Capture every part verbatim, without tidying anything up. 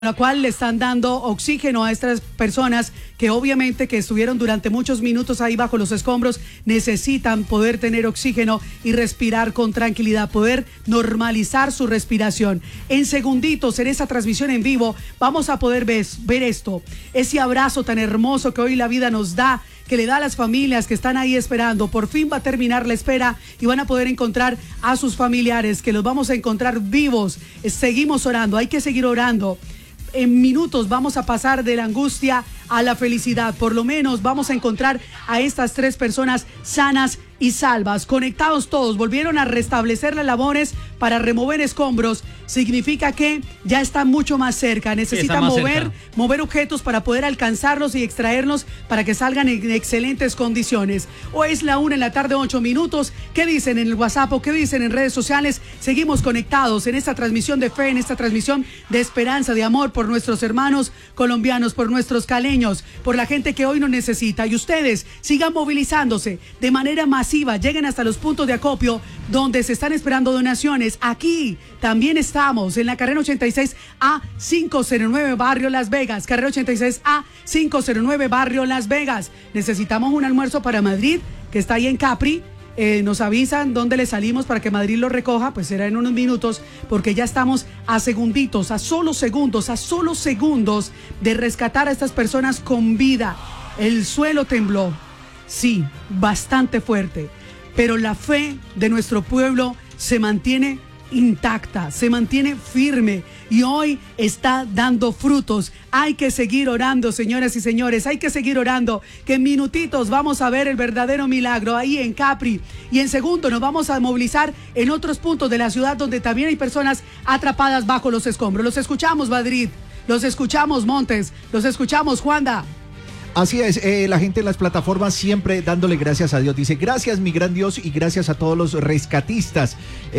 la cual le están dando oxígeno a estas personas que obviamente que estuvieron durante muchos minutos ahí bajo los escombros, necesitan poder tener oxígeno y respirar con tranquilidad, poder normalizar su respiración. En segunditos, en esa transmisión en vivo, vamos a poder ver, ver esto, ese abrazo tan hermoso que hoy la vida nos da, que le da a las familias que están ahí esperando. Por fin va a terminar la espera y van a poder encontrar a sus familiares, que los vamos a encontrar vivos. Seguimos orando, hay que seguir orando. En minutos vamos a pasar de la angustia a la felicidad. Por lo menos vamos a encontrar a estas tres personas sanas y salvas, conectados todos. Volvieron a restablecer las labores para remover escombros. Significa que ya está mucho más cerca. Necesitan mover, cerca. mover objetos para poder alcanzarlos y extraerlos para que salgan en excelentes condiciones. Hoy es la una en la tarde, ocho minutos. ¿Qué dicen en el WhatsApp o qué dicen en redes sociales? Seguimos conectados en esta transmisión de fe, en esta transmisión de esperanza, de amor por nuestros hermanos colombianos, por nuestros caleños, por la gente que hoy nos necesita. Y ustedes sigan movilizándose de manera masiva. Lleguen hasta los puntos de acopio donde se están esperando donaciones. Aquí también estamos en la carrera ochenta y seis A quinientos nueve Barrio Las Vegas. Carrera ochenta y seis A quinientos nueve Barrio Las Vegas. Necesitamos un almuerzo para Madrid, que está ahí en Capri. Eh, nos avisan dónde le salimos para que Madrid lo recoja, pues será en unos minutos, porque ya estamos a segunditos, a solo segundos, a solo segundos de rescatar a estas personas con vida. El suelo tembló. Sí, bastante fuerte, pero la fe de nuestro pueblo se mantiene intacta, se mantiene firme y hoy está dando frutos. Hay que seguir orando, señoras y señores, hay que seguir orando, que en minutitos vamos a ver el verdadero milagro ahí en Capri y en segundo nos vamos a movilizar en otros puntos de la ciudad donde también hay personas atrapadas bajo los escombros. Los escuchamos, Madrid, los escuchamos, Montes, los escuchamos, Juanda. Así es, eh, la gente en las plataformas siempre dándole gracias a Dios. Dice, gracias mi gran Dios y gracias a todos los rescatistas.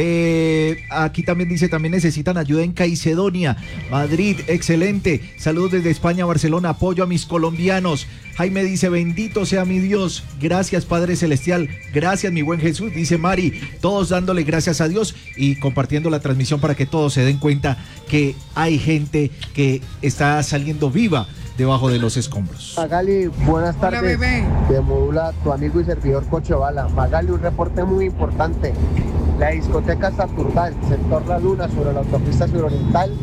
Eh, aquí también dice, también necesitan ayuda en Caicedonia, Madrid, excelente. Saludos desde España, Barcelona, apoyo a mis colombianos. Jaime dice, bendito sea mi Dios, gracias Padre Celestial, gracias mi buen Jesús, dice Mari, todos dándole gracias a Dios y compartiendo la transmisión para que todos se den cuenta que hay gente que está saliendo viva debajo de los escombros. Magali, buenas tardes. Hola, bebé. Te modula tu amigo y servidor Cochebala. Magali, un reporte muy importante. La discoteca Saturday, sector La Luna, sobre la autopista suroriental,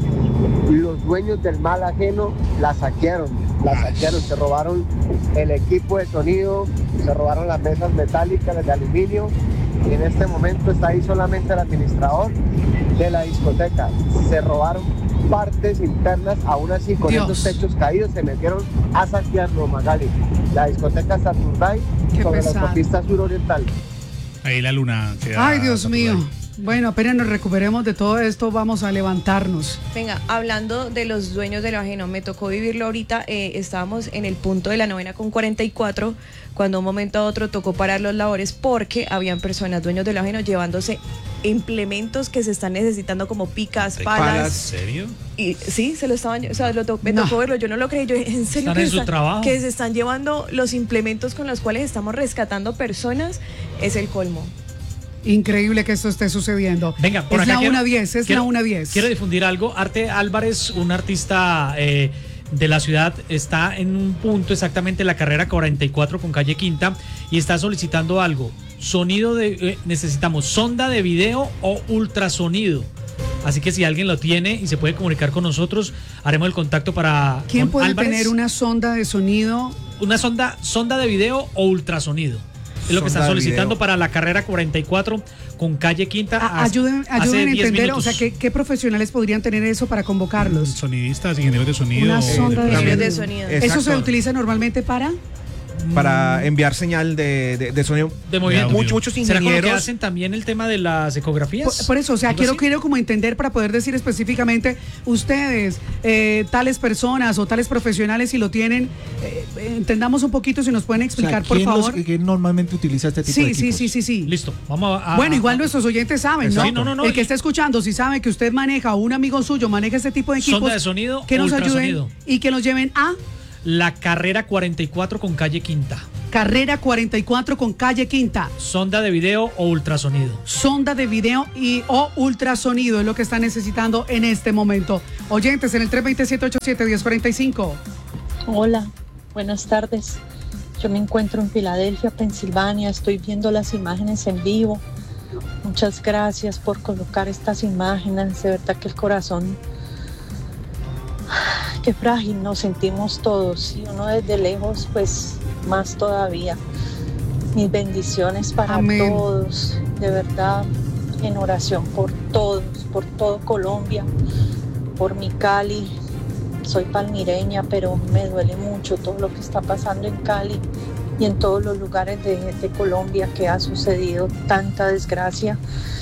los dueños del mal ajeno la saquearon, la saquearon, se robaron el equipo de sonido, se robaron las mesas metálicas, las de aluminio, y en este momento está ahí solamente el administrador de la discoteca. Se robaron partes internas, aún así con Dios. Estos techos caídos se metieron a saquearlo, Magali. La discoteca Saturday sobre pesado. La autopista suroriental. Ahí la luna. Ay, Dios mío. Bueno, apenas nos recuperemos de todo esto, vamos a levantarnos. Venga, hablando de los dueños de lo ajeno, me tocó vivirlo ahorita, eh, estábamos en el punto de la novena con cuarenta y cuatro, cuando un momento a otro tocó parar los labores porque habían personas dueños de lo ajeno llevándose implementos que se están necesitando como picas, palas. ¿En serio? Y sí, se lo estaban, o sea, lo to me no. tocó verlo, yo no lo creí, yo en serio ¿Están que, en su están, trabajo? que se están llevando los implementos con los cuales estamos rescatando personas, es el colmo. Increíble que esto esté sucediendo. Venga, por es acá la quiero, una diez, es quiero, la una diez. Quiero difundir algo. Arte Álvarez, un artista eh, de la ciudad, está en un punto exactamente en la carrera cuarenta y cuatro con calle Quinta y está solicitando algo. Sonido de, eh, necesitamos sonda de video o ultrasonido. Así que si alguien lo tiene y se puede comunicar con nosotros, haremos el contacto para. ¿Quién puede Álvarez. tener una sonda de sonido? Una sonda, sonda de video o ultrasonido. Es lo que están solicitando para la carrera cuarenta y cuatro con calle Quinta. A, ayuden ayuden a entender, o sea, ¿qué, ¿qué profesionales podrían tener eso para convocarlos? Sonidistas, ingenieros de sonido. Una sonda de, de, de sonido. ¿Eso se utiliza normalmente para? Para enviar señal de, de, de sonido. De movimiento. Muchos, muchos ingenieros. ¿Será que hacen también el tema de las ecografías? Por, por eso, o sea, quiero, quiero como entender para poder decir específicamente, ustedes, eh, tales personas o tales profesionales, si lo tienen, eh, entendamos un poquito, si nos pueden explicar, o sea, por favor. Los, ¿Quién normalmente utiliza este tipo sí, de equipos? Sí, sí, sí, sí. Listo, vamos a... Bueno, igual a, nuestros oyentes saben, ¿no? Sí, no, no, no. El que está escuchando, si sabe que usted maneja o un amigo suyo maneja este tipo de equipos, sonda de sonido, que nos ultrasonido. ayuden y que nos lleven a... La carrera cuarenta y cuatro con calle Quinta. Carrera cuarenta y cuatro con calle Quinta. Sonda de video o ultrasonido. Sonda de video y o ultrasonido es lo que está necesitando en este momento. Oyentes en el tres dos siete, ocho siete, uno cero cuatro cinco. Hola, buenas tardes. Yo me encuentro en Filadelfia, Pensilvania. Estoy viendo las imágenes en vivo. Muchas gracias por colocar estas imágenes. De verdad que el corazón, qué frágil nos sentimos todos. Y uno desde lejos, pues más todavía. Mis bendiciones para Amén. todos. De verdad, en oración por todos, por todo Colombia, por mi Cali. Soy palmireña, pero me duele mucho todo lo que está pasando en Cali y en todos los lugares de, de Colombia, que ha sucedido tanta desgracia.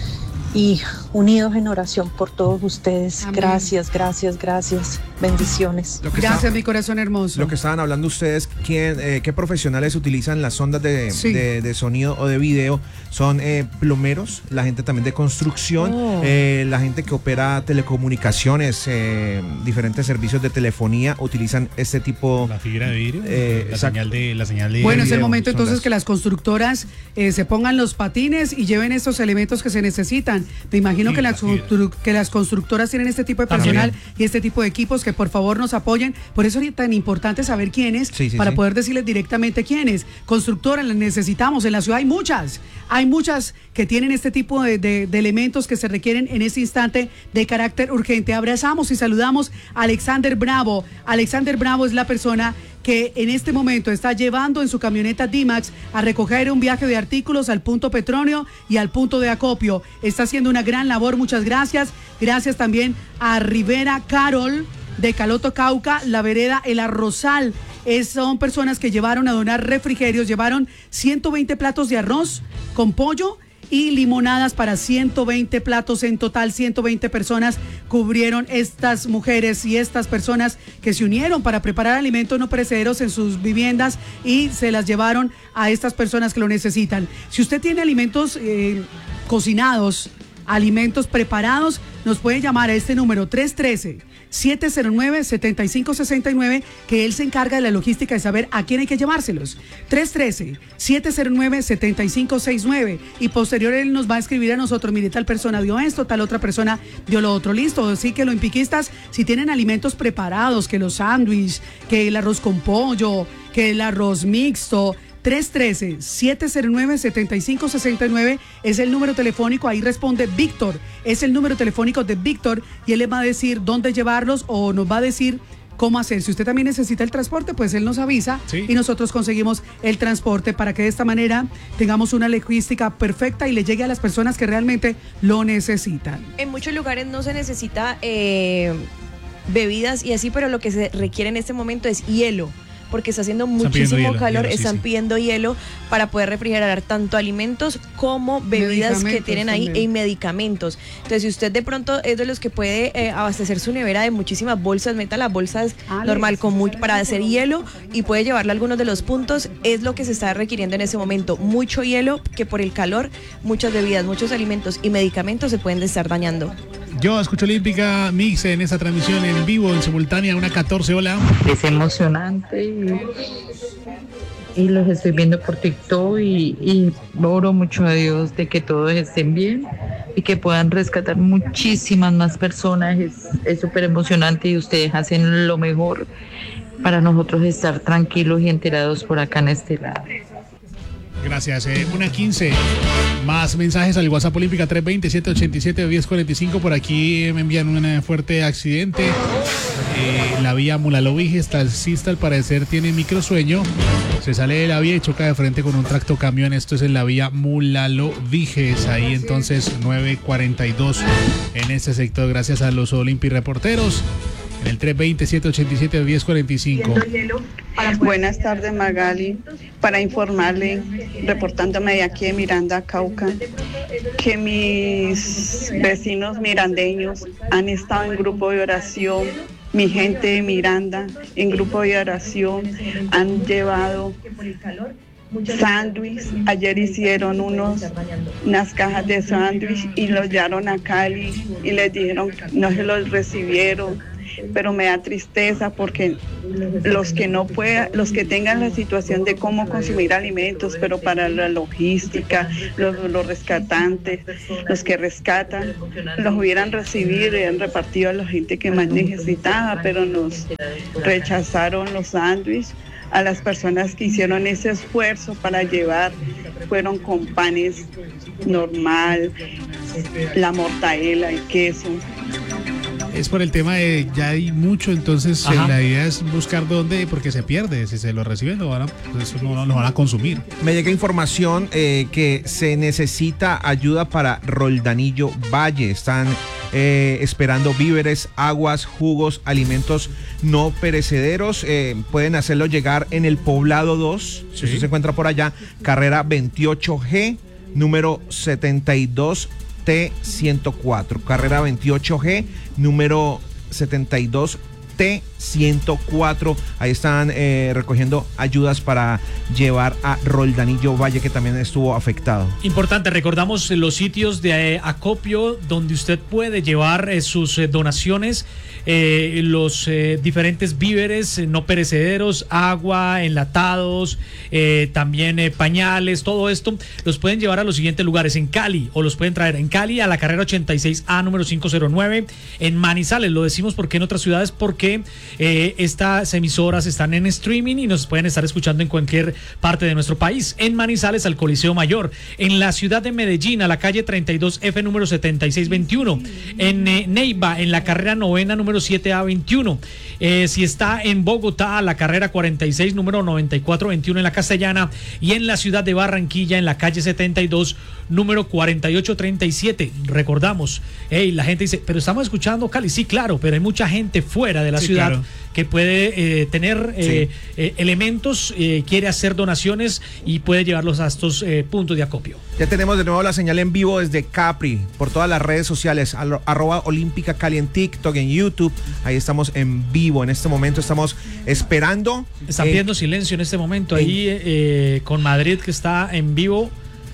Y unidos en oración por todos ustedes. Amén. Gracias, gracias, gracias. Bendiciones. Lo que Gracias, está- mi corazón hermoso. Lo que estaban hablando ustedes, ¿quién, eh, ¿qué profesionales utilizan las ondas de, Sí. de- de sonido o de video? Son eh, plomeros, la gente también de construcción, Oh. eh, la gente que opera telecomunicaciones, eh, diferentes servicios de telefonía utilizan este tipo. La fibra de vidrio, Eh, la exacto. señal de la señal de Bueno, es el video, momento son entonces las- que las constructoras eh, se pongan los patines y lleven estos elementos que se necesitan. Me imagino Sí, que, las, la fibra. constru- que las constructoras tienen este tipo de También. personal y este tipo de equipos que por favor nos apoyen. Por eso es tan importante saber quiénes, Sí, sí, para sí. poder decirles directamente quiénes. Constructoras las necesitamos, en la ciudad hay muchas. Hay muchas que tienen este tipo de, de- de elementos que se requieren en este instante de carácter urgente. Abrazamos y saludamos a Alexander Bravo. Alexander Bravo es la persona que en este momento está llevando en su camioneta D-Max a recoger un viaje de artículos al punto Petronio y al punto de acopio. Está haciendo una gran labor, muchas gracias. Gracias también a Rivera Carol de Caloto Cauca, la vereda El Arrozal. Es, son personas que llevaron a donar refrigerios, llevaron ciento veinte platos de arroz con pollo y limonadas para ciento veinte platos en total. ciento veinte personas cubrieron estas mujeres y estas personas que se unieron para preparar alimentos no perecederos en sus viviendas y se las llevaron a estas personas que lo necesitan. Si usted tiene alimentos eh, cocinados, alimentos preparados, nos puede llamar a este número tres uno tres, siete cero nueve, siete cinco seis nueve, que él se encarga de la logística de saber a quién hay que llevárselos. tres uno tres, siete cero nueve, siete cinco seis nueve, y posterior él nos va a escribir a nosotros, mire, tal persona dio esto, tal otra persona dio lo otro, listo. Así que los impiquistas, si tienen alimentos preparados, que los sándwiches, que el arroz con pollo, que el arroz mixto, tres uno tres, siete cero nueve, siete cinco seis nueve es el número telefónico, ahí responde Víctor, es el número telefónico de Víctor y él le va a decir dónde llevarlos o nos va a decir cómo hacer. Si usted también necesita el transporte, pues él nos avisa Sí. y nosotros conseguimos el transporte para que de esta manera tengamos una logística perfecta y le llegue a las personas que realmente lo necesitan. En muchos lugares no se necesita eh, bebidas y así, pero lo que se requiere en este momento es hielo, porque está haciendo pidiendo muchísimo hielo, calor, hielo, sí, están sí. pidiendo hielo para poder refrigerar tanto alimentos como bebidas que Medicamentos tienen ahí también. y medicamentos. Entonces, si usted de pronto es de los que puede eh, abastecer su nevera de muchísimas bolsas, meta las bolsas Alex, normal con muy, para hacer hielo y puede llevarle a algunos de los puntos, es lo que se está requiriendo en ese momento. Mucho hielo, que por el calor, muchas bebidas, muchos alimentos y medicamentos se pueden estar dañando. Yo escucho Olímpica Mix en esta transmisión en vivo, en simultánea, una catorce, hola. Es emocionante y, y los estoy viendo por TikTok y, y oro mucho a Dios de que todos estén bien y que puedan rescatar muchísimas más personas. Es súper emocionante y ustedes hacen lo mejor para nosotros estar tranquilos y enterados por acá en este lado. Gracias. Eh, una quince. Más mensajes al WhatsApp Olímpica tres dos cero, siete ocho siete, uno cero cuatro cinco. Por aquí me envían un eh, fuerte accidente. Eh, la vía Mulalo-Viges, taxista al parecer tiene microsueño. Se sale de la vía y choca de frente con un tractocamión. Esto es en la vía Mulalo-Viges. Ahí entonces nueve cuarenta y dos en este sector. Gracias a los Olympi reporteros. En el tres dos cero, siete ocho siete, uno cero cuatro cinco. Buenas tardes, Magali. Para informarle, reportándome de aquí de Miranda, Cauca, que mis vecinos mirandeños han estado en grupo de oración. Mi gente de Miranda, en grupo de oración, han llevado sándwich. Ayer hicieron unos, unas cajas de sándwich y los llevaron a Cali y les dijeron que no se los recibieron. Pero me da tristeza porque los que no puedan, los que tengan la situación de cómo consumir alimentos, pero para la logística, los, los rescatantes, los que rescatan, los hubieran recibido y han repartido a la gente que más necesitaba, pero nos rechazaron los sándwiches. A las personas que hicieron ese esfuerzo para llevar, fueron con panes normal, la mortadela, el queso. Es por el tema de ya hay mucho, entonces eh, la idea es buscar dónde, porque se pierde, si se lo reciben lo van a, pues, no, lo van a consumir. Me llega información eh, que se necesita ayuda para Roldanillo Valle. Están eh, esperando víveres, aguas, jugos, alimentos no perecederos. Eh, pueden hacerlo llegar en el Poblado dos, sí. Si usted se encuentra por allá, carrera veintiocho G, número setenta y dos T ciento cuatro, carrera veintiocho G, número setenta y dos T ciento cuatro. Ahí están eh, recogiendo ayudas para llevar a Roldanillo Valle, que también estuvo afectado. Importante, recordamos los sitios de eh, acopio donde usted puede llevar eh, sus eh, donaciones, eh, los eh, diferentes víveres eh, no perecederos, agua, enlatados, eh, también eh, pañales, todo esto los pueden llevar a los siguientes lugares: en Cali, o los pueden traer en Cali a la carrera ochenta y seis A, número quinientos nueve, en Manizales. Lo decimos porque en otras ciudades, porque Eh, estas emisoras están en streaming y nos pueden estar escuchando en cualquier parte de nuestro país. En Manizales, al Coliseo Mayor. En la ciudad de Medellín, a la calle treinta y dos F, número setenta y seis veintiuno. En eh, Neiva, en la carrera novena, número siete A veintiuno. Eh, si está en Bogotá, a la carrera cuarenta y seis, número noventa y cuatro veintiuno, en la Castellana. Y en la ciudad de Barranquilla, en la calle setenta y dos, número cuarenta y ocho treinta y siete. Recordamos, hey, la gente dice, pero estamos escuchando Cali. Sí, claro, pero hay mucha gente fuera de la sí, ciudad, claro, que puede eh, tener eh, sí. eh, elementos, eh, quiere hacer donaciones y puede llevarlos a estos eh, puntos de acopio. Ya tenemos de nuevo la señal en vivo desde Capri, por todas las redes sociales, arroba Olímpica Cali en TikTok, en YouTube. Ahí estamos en vivo. En este momento estamos esperando. Están eh, pidiendo silencio en este momento ahí eh, con Madrid, que está en vivo,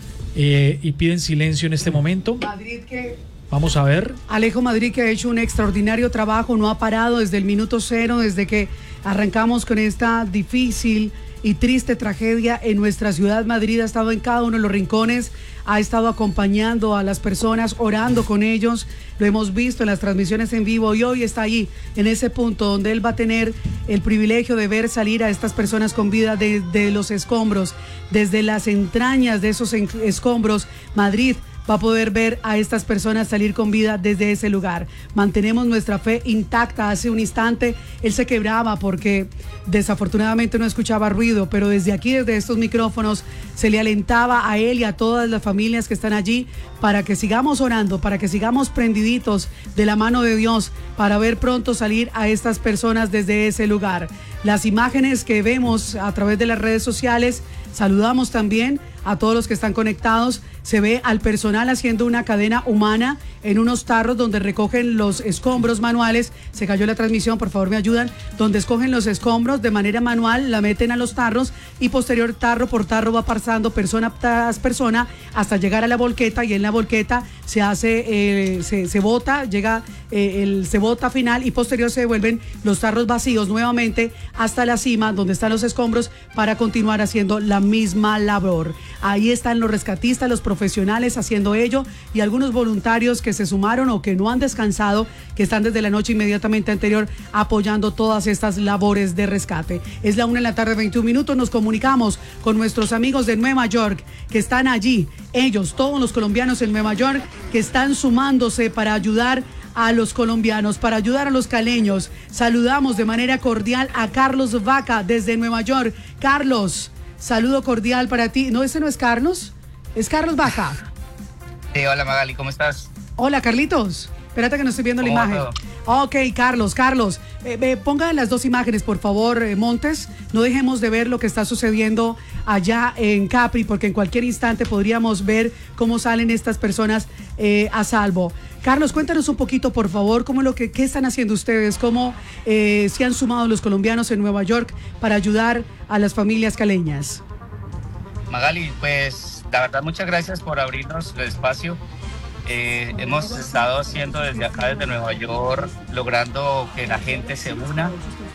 eh, y piden silencio en este momento. Madrid, que vamos a ver. Alejo Madrid, que ha hecho un extraordinario trabajo, no ha parado desde el minuto cero, desde que arrancamos con esta difícil y triste tragedia en nuestra ciudad. Madrid ha estado en cada uno de los rincones, ha estado acompañando a las personas, orando con ellos. Lo hemos visto en las transmisiones en vivo y hoy está ahí, en ese punto donde él va a tener el privilegio de ver salir a estas personas con vida de, de los escombros, desde las entrañas de esos escombros. Madrid va a poder ver a estas personas salir con vida desde ese lugar. Mantenemos nuestra fe intacta. Hace un instante él se quebraba porque desafortunadamente no escuchaba ruido, pero desde aquí, desde estos micrófonos, se le alentaba a él y a todas las familias que están allí para que sigamos orando, para que sigamos prendiditos de la mano de Dios, para ver pronto salir a estas personas desde ese lugar. Las imágenes que vemos a través de las redes sociales, saludamos también a todos los que están conectados. Se ve al personal haciendo una cadena humana en unos tarros donde recogen los escombros manuales. Se cayó la transmisión, por favor me ayudan. Donde escogen los escombros de manera manual, la meten a los tarros y posterior tarro por tarro va pasando persona tras persona hasta llegar a la volqueta, y en la volqueta se hace, eh, se, se bota, llega eh, el se bota final y posterior se devuelven los tarros vacíos nuevamente hasta la cima donde están los escombros para continuar haciendo la misma labor. Ahí están los rescatistas, los profesionales haciendo ello, y algunos voluntarios que se sumaron o que no han descansado, que están desde la noche inmediatamente anterior apoyando todas estas labores de rescate. Es la una de la tarde, veintiún minutos. Nos comunicamos con nuestros amigos de Nueva York que están allí. Ellos, todos los colombianos en Nueva York, que están sumándose para ayudar a los colombianos, para ayudar a los caleños. Saludamos de manera cordial a Carlos Vaca desde Nueva York. Carlos, saludo cordial para ti. No, ese no es Carlos, es Carlos Vaca. Sí, hola Magali, ¿cómo estás? Hola Carlitos, espérate que no estoy viendo la imagen. Ok, Carlos, Carlos, eh, eh, pongan las dos imágenes, por favor, eh, Montes. No dejemos de ver lo que está sucediendo allá en Capri, porque en cualquier instante podríamos ver cómo salen estas personas eh, a salvo. Carlos, cuéntanos un poquito, por favor, cómo lo que qué están haciendo ustedes, cómo eh, se han sumado los colombianos en Nueva York para ayudar a las familias caleñas. Magali, pues la verdad muchas gracias por abrirnos el espacio. Eh, hemos estado haciendo desde acá, desde Nueva York, logrando que la gente se una,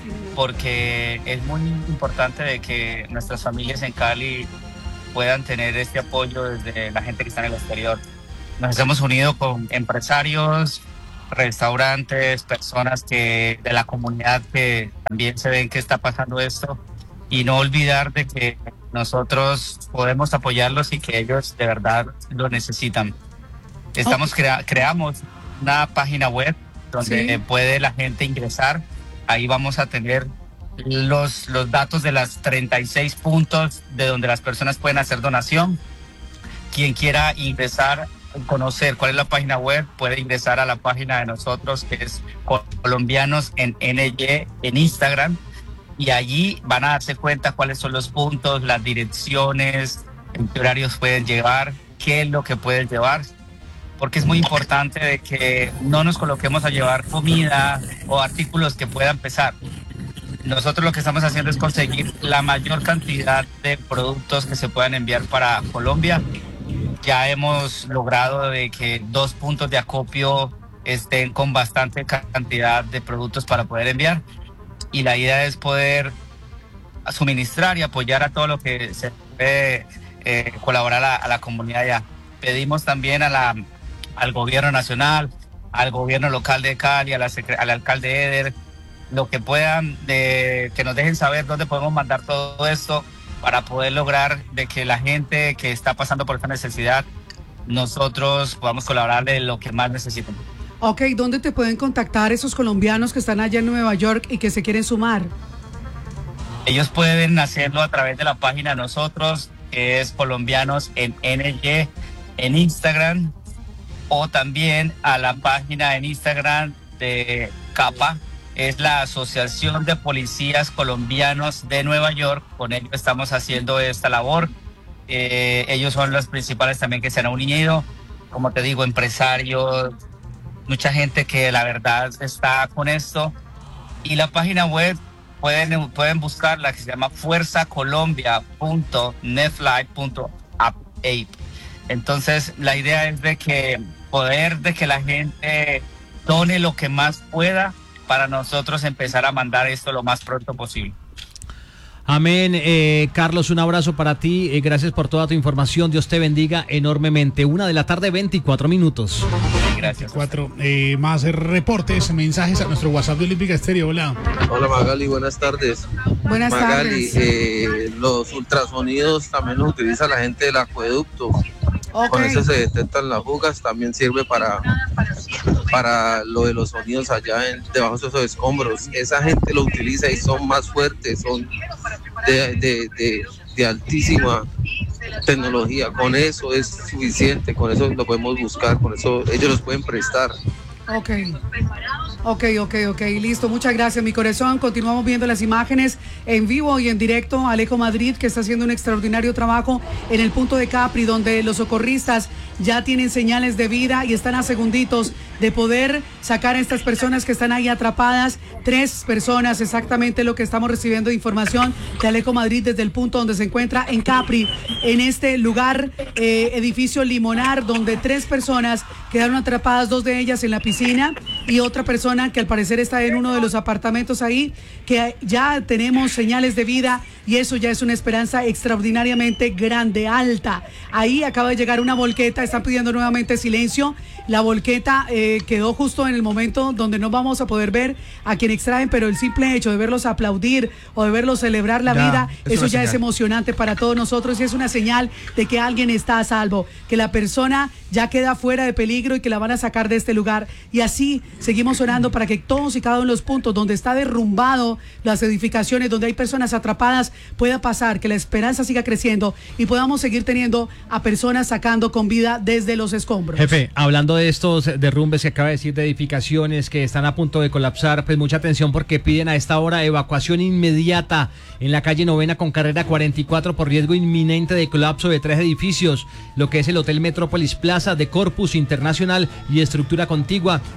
porque es muy importante de que nuestras familias en Cali puedan tener este apoyo desde la gente que está en el exterior. Nos hemos unido con empresarios, restaurantes, personas que de la comunidad que también se ven que está pasando esto, y no olvidar de que nosotros podemos apoyarlos y que ellos de verdad lo necesitan. Estamos crea- creamos una página web donde sí. puede la gente ingresar. Ahí vamos a tener los, los datos de las treinta y seis puntos de donde las personas pueden hacer donación. Quien quiera ingresar, conocer cuál es la página web, puede ingresar a la página de nosotros, que es Colombianos en N Y en Instagram, y allí van a darse cuenta cuáles son los puntos, las direcciones, en qué horarios pueden llevar, qué es lo que pueden llevar, porque es muy importante de que no nos coloquemos a llevar comida o artículos que puedan pesar. Nosotros lo que estamos haciendo es conseguir la mayor cantidad de productos que se puedan enviar para Colombia. Ya hemos logrado de que dos puntos de acopio estén con bastante cantidad de productos para poder enviar, y la idea es poder suministrar y apoyar a todo lo que se puede eh, colaborar a, a la comunidad ya. Pedimos también a la, al gobierno nacional, al gobierno local de Cali, a la, al alcalde Eder, lo que puedan, de, que nos dejen saber dónde podemos mandar todo esto para poder lograr de que la gente que está pasando por esta necesidad, nosotros podamos colaborarle en lo que más necesitan. Ok, ¿dónde te pueden contactar esos colombianos que están allá en Nueva York y que se quieren sumar? Ellos pueden hacerlo a través de la página de nosotros, que es Colombianos en N Y en Instagram, o también a la página en Instagram de CAPA, es la Asociación de Policías Colombianos de Nueva York. Con ellos estamos haciendo esta labor. Eh, ellos son los principales también que se han unido, como te digo, empresarios, mucha gente que la verdad está con esto. Y la página web pueden, pueden buscarla, que se llama fuerza colombia punto netflix punto app. Entonces la idea es de que poder de que la gente done lo que más pueda para nosotros empezar a mandar esto lo más pronto posible. Amén. Eh, Carlos, un abrazo para ti. Eh, gracias por toda tu información. Dios te bendiga enormemente. Una de la tarde, veinticuatro minutos. Gracias. Cuatro, eh, más reportes, mensajes a nuestro WhatsApp de Olímpica Estéreo. Hola. Hola Magali, buenas tardes. Buenas Magali, tardes. Eh, los ultrasonidos también los utiliza la gente del acueducto. Okay. Con eso se detectan las fugas, también sirve para, para lo de los sonidos allá en, debajo de esos escombros. Esa gente lo utiliza y son más fuertes, son de, de, de, de altísima tecnología. Con eso es suficiente, con eso lo podemos buscar, con eso ellos los pueden prestar. Ok, ok, ok, ok, listo, muchas gracias, mi corazón. Continuamos viendo las imágenes en vivo y en directo. Alejo Madrid, que está haciendo un extraordinario trabajo en el punto de Capri, donde los socorristas ya tienen señales de vida y están a segunditos de poder sacar a estas personas que están ahí atrapadas. Tres personas, exactamente lo que estamos recibiendo de información de Alejo Madrid desde el punto donde se encuentra en Capri, en este lugar, eh, edificio Limonar, donde tres personas quedaron atrapadas, dos de ellas en la piscina y otra persona que al parecer está en uno de los apartamentos ahí, que ya tenemos señales de vida, y eso ya es una esperanza extraordinariamente grande, alta. Ahí acaba de llegar una volqueta, están pidiendo nuevamente silencio. La volqueta eh, quedó justo en el momento donde no vamos a poder ver a quien extraen, pero el simple hecho de verlos aplaudir o de verlos celebrar la Ya, vida, es eso una ya es señal. emocionante para todos nosotros, y es una señal de que alguien está a salvo, que la persona ya queda fuera de peligro y que la van a sacar de este lugar. Y así seguimos orando para que todos y cada uno de los puntos donde está derrumbado las edificaciones, donde hay personas atrapadas, pueda pasar, que la esperanza siga creciendo y podamos seguir teniendo a personas sacando con vida desde los escombros. Jefe, hablando de estos derrumbes que acaba de decir, de edificaciones que están a punto de colapsar, pues mucha atención porque piden a esta hora evacuación inmediata en la calle Novena con carrera cuarenta y cuatro por riesgo inminente de colapso de tres edificios, lo que es el Hotel Metrópolis Plaza de Corpus Internacional y estructura contigua. Evitar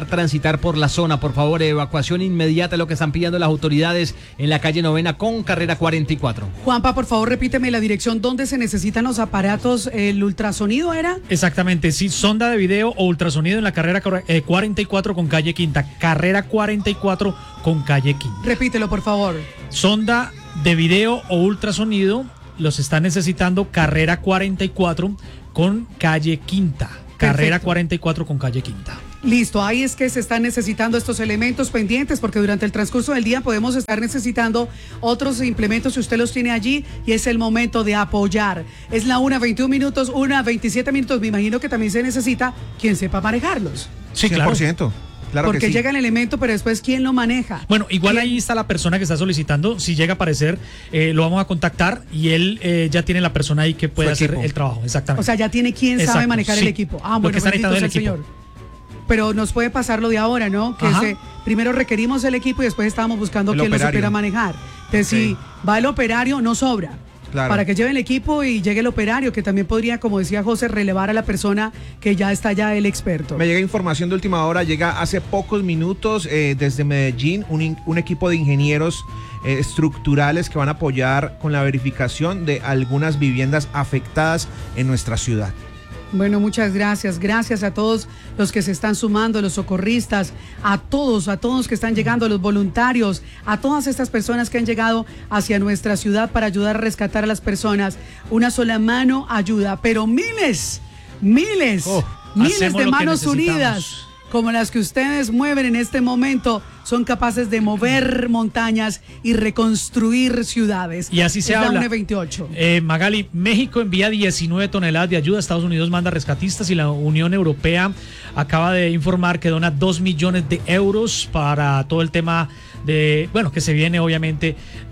evitar transitar por la zona. Por favor, evacuación inmediata, lo que están pidiendo las autoridades en la calle Novena con carrera cuarenta y cuatro. Juanpa, por favor, repíteme la dirección donde se necesitan los aparatos, el ultrasonido era. Exactamente, sí, sonda de video o ultrasonido en la carrera eh, cuarenta y cuatro con calle Quinta. Carrera cuarenta y cuatro con calle Quinta. Repítelo, por favor. Sonda de video o ultrasonido los está necesitando carrera cuarenta y cuatro con calle Quinta. Carrera Perfecto. cuarenta y cuatro con calle Quinta. Listo, ahí es que se están necesitando estos elementos pendientes porque durante el transcurso del día podemos estar necesitando otros implementos si usted los tiene allí y es el momento de apoyar. Es la una veintiún minutos, una veintisiete minutos, me imagino que también se necesita quien sepa manejarlos. Sí, claro. cien por ciento. Claro porque que sí. llega el elemento, pero después ¿quién lo maneja? Bueno, igual ¿Quién? ahí está la persona que está solicitando. Si llega a aparecer, eh, lo vamos a contactar y él eh, ya tiene la persona ahí que puede Su hacer equipo. el trabajo. Exactamente. O sea, ya tiene quien Exacto, sabe manejar sí. el equipo. Ah, Lo bueno, que está bendito necesitando sea el el equipo. Señor. Pero nos puede pasar lo de ahora, ¿no? Que Ajá. se, primero requerimos el equipo y después estábamos buscando El quién lo operario. supiera manejar. Entonces, Sí. si va el operario, no sobra. Claro. Para que lleve el equipo y llegue el operario, que también podría, como decía José, relevar a la persona que ya está ya el experto. Me llega información de última hora, llega hace pocos minutos eh, desde Medellín un, in- un equipo de ingenieros eh, estructurales que van a apoyar con la verificación de algunas viviendas afectadas en nuestra ciudad. Bueno, muchas gracias. Gracias a todos los que se están sumando, los socorristas, a todos, a todos que están llegando, los voluntarios, a todas estas personas que han llegado hacia nuestra ciudad para ayudar a rescatar a las personas. Una sola mano ayuda, pero miles, miles, Oh, miles hacemos de lo que manos necesitamos. unidas, como las que ustedes mueven en este momento, son capaces de mover montañas y reconstruir ciudades. Y así se Es la habla. una veintiocho. Eh, Magali, México envía diecinueve toneladas de ayuda, Estados Unidos manda rescatistas y la Unión Europea acaba de informar que dona dos millones de euros para todo el tema de, bueno, que se viene obviamente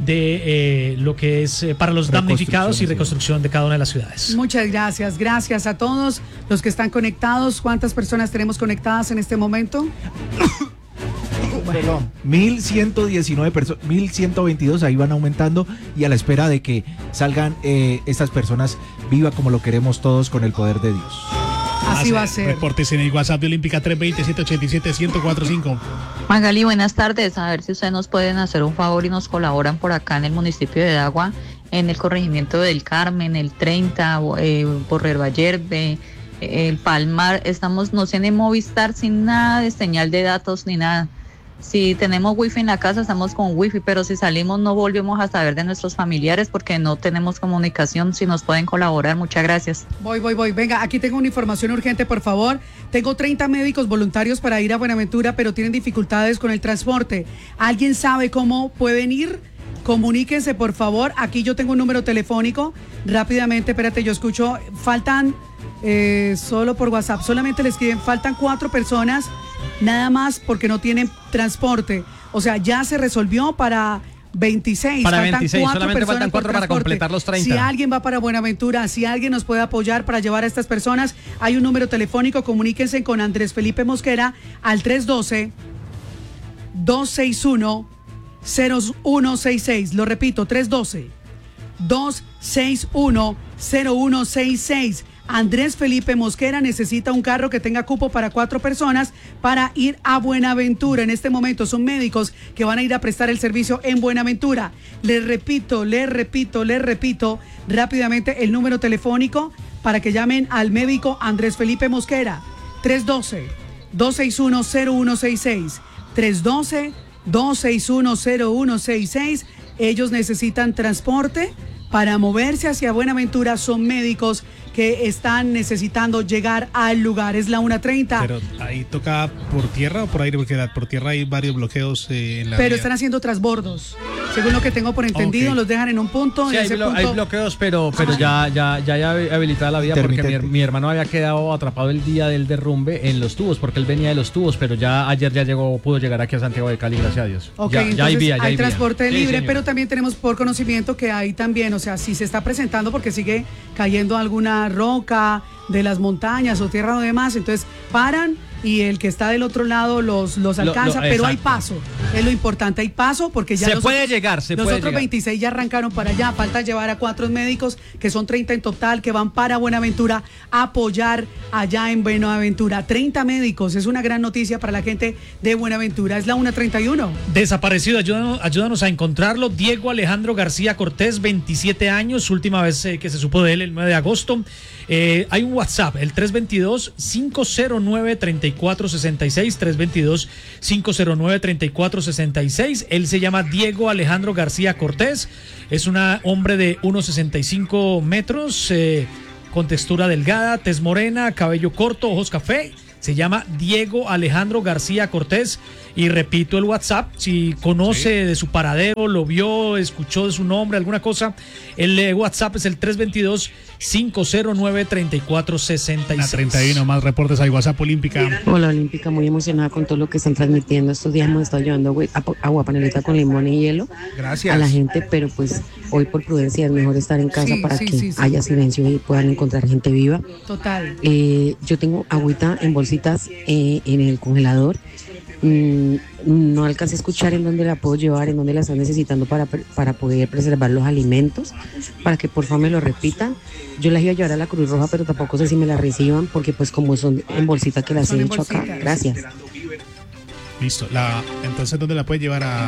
de eh, lo que es eh, para los damnificados y reconstrucción de cada una de las ciudades. Muchas gracias, gracias a todos los que están conectados. ¿Cuántas personas tenemos conectadas en este momento? Perdón. mil ciento diecinueve personas, mil ciento veintidós, ahí van aumentando y a la espera de que salgan eh, estas personas viva como lo queremos todos con el poder de Dios. Así va a ser. Reportes en el WhatsApp de Olímpica tres veinte, siete ochenta y siete, ciento cuatro cinco. Magali, buenas tardes. A ver si ustedes nos pueden hacer un favor y nos colaboran por acá en el municipio de Dagua, en el corregimiento del Carmen, el treinta, eh, Borrero Ayerbe, el Palmar. Estamos, no sé, en Movistar sin nada de señal de datos ni nada. Si tenemos wifi en la casa, estamos con wifi, pero si salimos no volvemos a saber de nuestros familiares porque no tenemos comunicación. Si nos pueden colaborar, muchas gracias. Voy, voy, voy. Venga, aquí tengo una información urgente, por favor. Tengo treinta médicos voluntarios para ir a Buenaventura, pero tienen dificultades con el transporte. ¿Alguien sabe cómo pueden ir? Comuníquense, por favor. Aquí yo tengo un número telefónico. Rápidamente, espérate, yo escucho. Faltan, eh, solo por WhatsApp, solamente le escriben, faltan cuatro personas, nada más porque no tienen transporte. O sea, ya se resolvió para veintiséis. Para faltan veintiséis, cuatro solamente personas faltan por cuatro para transporte. completar los treinta. Si alguien va para Buenaventura, si alguien nos puede apoyar para llevar a estas personas, hay un número telefónico, comuníquense con Andrés Felipe Mosquera al tres uno dos, dos seis uno, cero uno seis seis. Lo repito, tres uno dos, dos seis uno, cero uno seis seis. Andrés Felipe Mosquera necesita un carro que tenga cupo para cuatro personas para ir a Buenaventura. En este momento son médicos que van a ir a prestar el servicio en Buenaventura. Les repito, les repito, les repito rápidamente el número telefónico para que llamen al médico Andrés Felipe Mosquera. tres uno dos, dos seis uno, cero uno seis seis. tres uno dos, dos seis uno, cero uno seis seis. Ellos necesitan transporte para moverse hacia Buenaventura. Son médicos que están necesitando llegar al lugar. Es la una treinta. Pero ahí toca por tierra o por aire, porque por tierra hay varios bloqueos eh, en la Pero vía. están haciendo transbordos. Según lo que tengo por entendido, Ok. los dejan en un punto. Sí, en hay, ese blo- punto- hay bloqueos, pero, pero ya, ya, ya, ya habilitada la vía porque mi, her- mi hermano había quedado atrapado el día del derrumbe en los tubos, porque él venía de los tubos, pero ya ayer ya llegó, pudo llegar aquí a Santiago de Cali, gracias a Dios. Ok, ya, entonces ya hay vía, ya hay, vía. transporte Sí, libre, señor. pero también tenemos por conocimiento que hay también, o sea, si se está presentando porque sigue cayendo alguna roca de las montañas o tierra o demás, entonces paran y el que está del otro lado los, los alcanza, lo, lo, pero hay paso. Es lo importante, hay paso porque ya se los puede otros, llegar, se los puede otros llegar. veintiséis ya arrancaron para allá. Falta llevar a cuatro médicos, que son treinta en total, que van para Buenaventura a apoyar allá en Buenaventura. treinta médicos, es una gran noticia para la gente de Buenaventura. Es la una treinta y uno. Desaparecido, ayúdanos, ayúdanos a encontrarlo. Diego Alejandro García Cortés, veintisiete años, última vez eh, que se supo de él, el nueve de agosto. Eh, hay un WhatsApp, el tres dos dos, cinco cero nueve, tres cuatro seis seis, tres dos dos, cinco cero nueve, tres cuatro seis seis. Él se llama Diego Alejandro García Cortés, es un hombre de uno sesenta y cinco metros, eh, con textura delgada, tez morena, cabello corto, ojos café. Se llama Diego Alejandro García Cortés. Y repito el WhatsApp, si conoce sí. de su paradero, lo vio, escuchó de su nombre, alguna cosa, el eh, WhatsApp es el tres dos dos, cinco cero nueve, tres cuatro seis seis. La treinta y uno, más reportes al WhatsApp Olímpica. Hola Olímpica, muy emocionada con todo lo que están transmitiendo. Estos días hemos estado llevando agua panelita con limón y hielo Gracias. a la gente, pero pues hoy por prudencia es mejor estar en casa sí, para sí, que sí, sí. haya silencio y puedan encontrar gente viva. Total. Eh, yo tengo agüita en bolsitas eh, en el congelador. Mm, no alcancé a escuchar en dónde la puedo llevar, en dónde la están necesitando para, para poder preservar los alimentos, para que por favor me lo repitan. Yo las iba a llevar a la Cruz Roja, pero tampoco sé si me la reciban, porque pues como son en bolsita que las he hecho acá. Gracias. Listo. La, entonces, ¿dónde la puede llevar a...?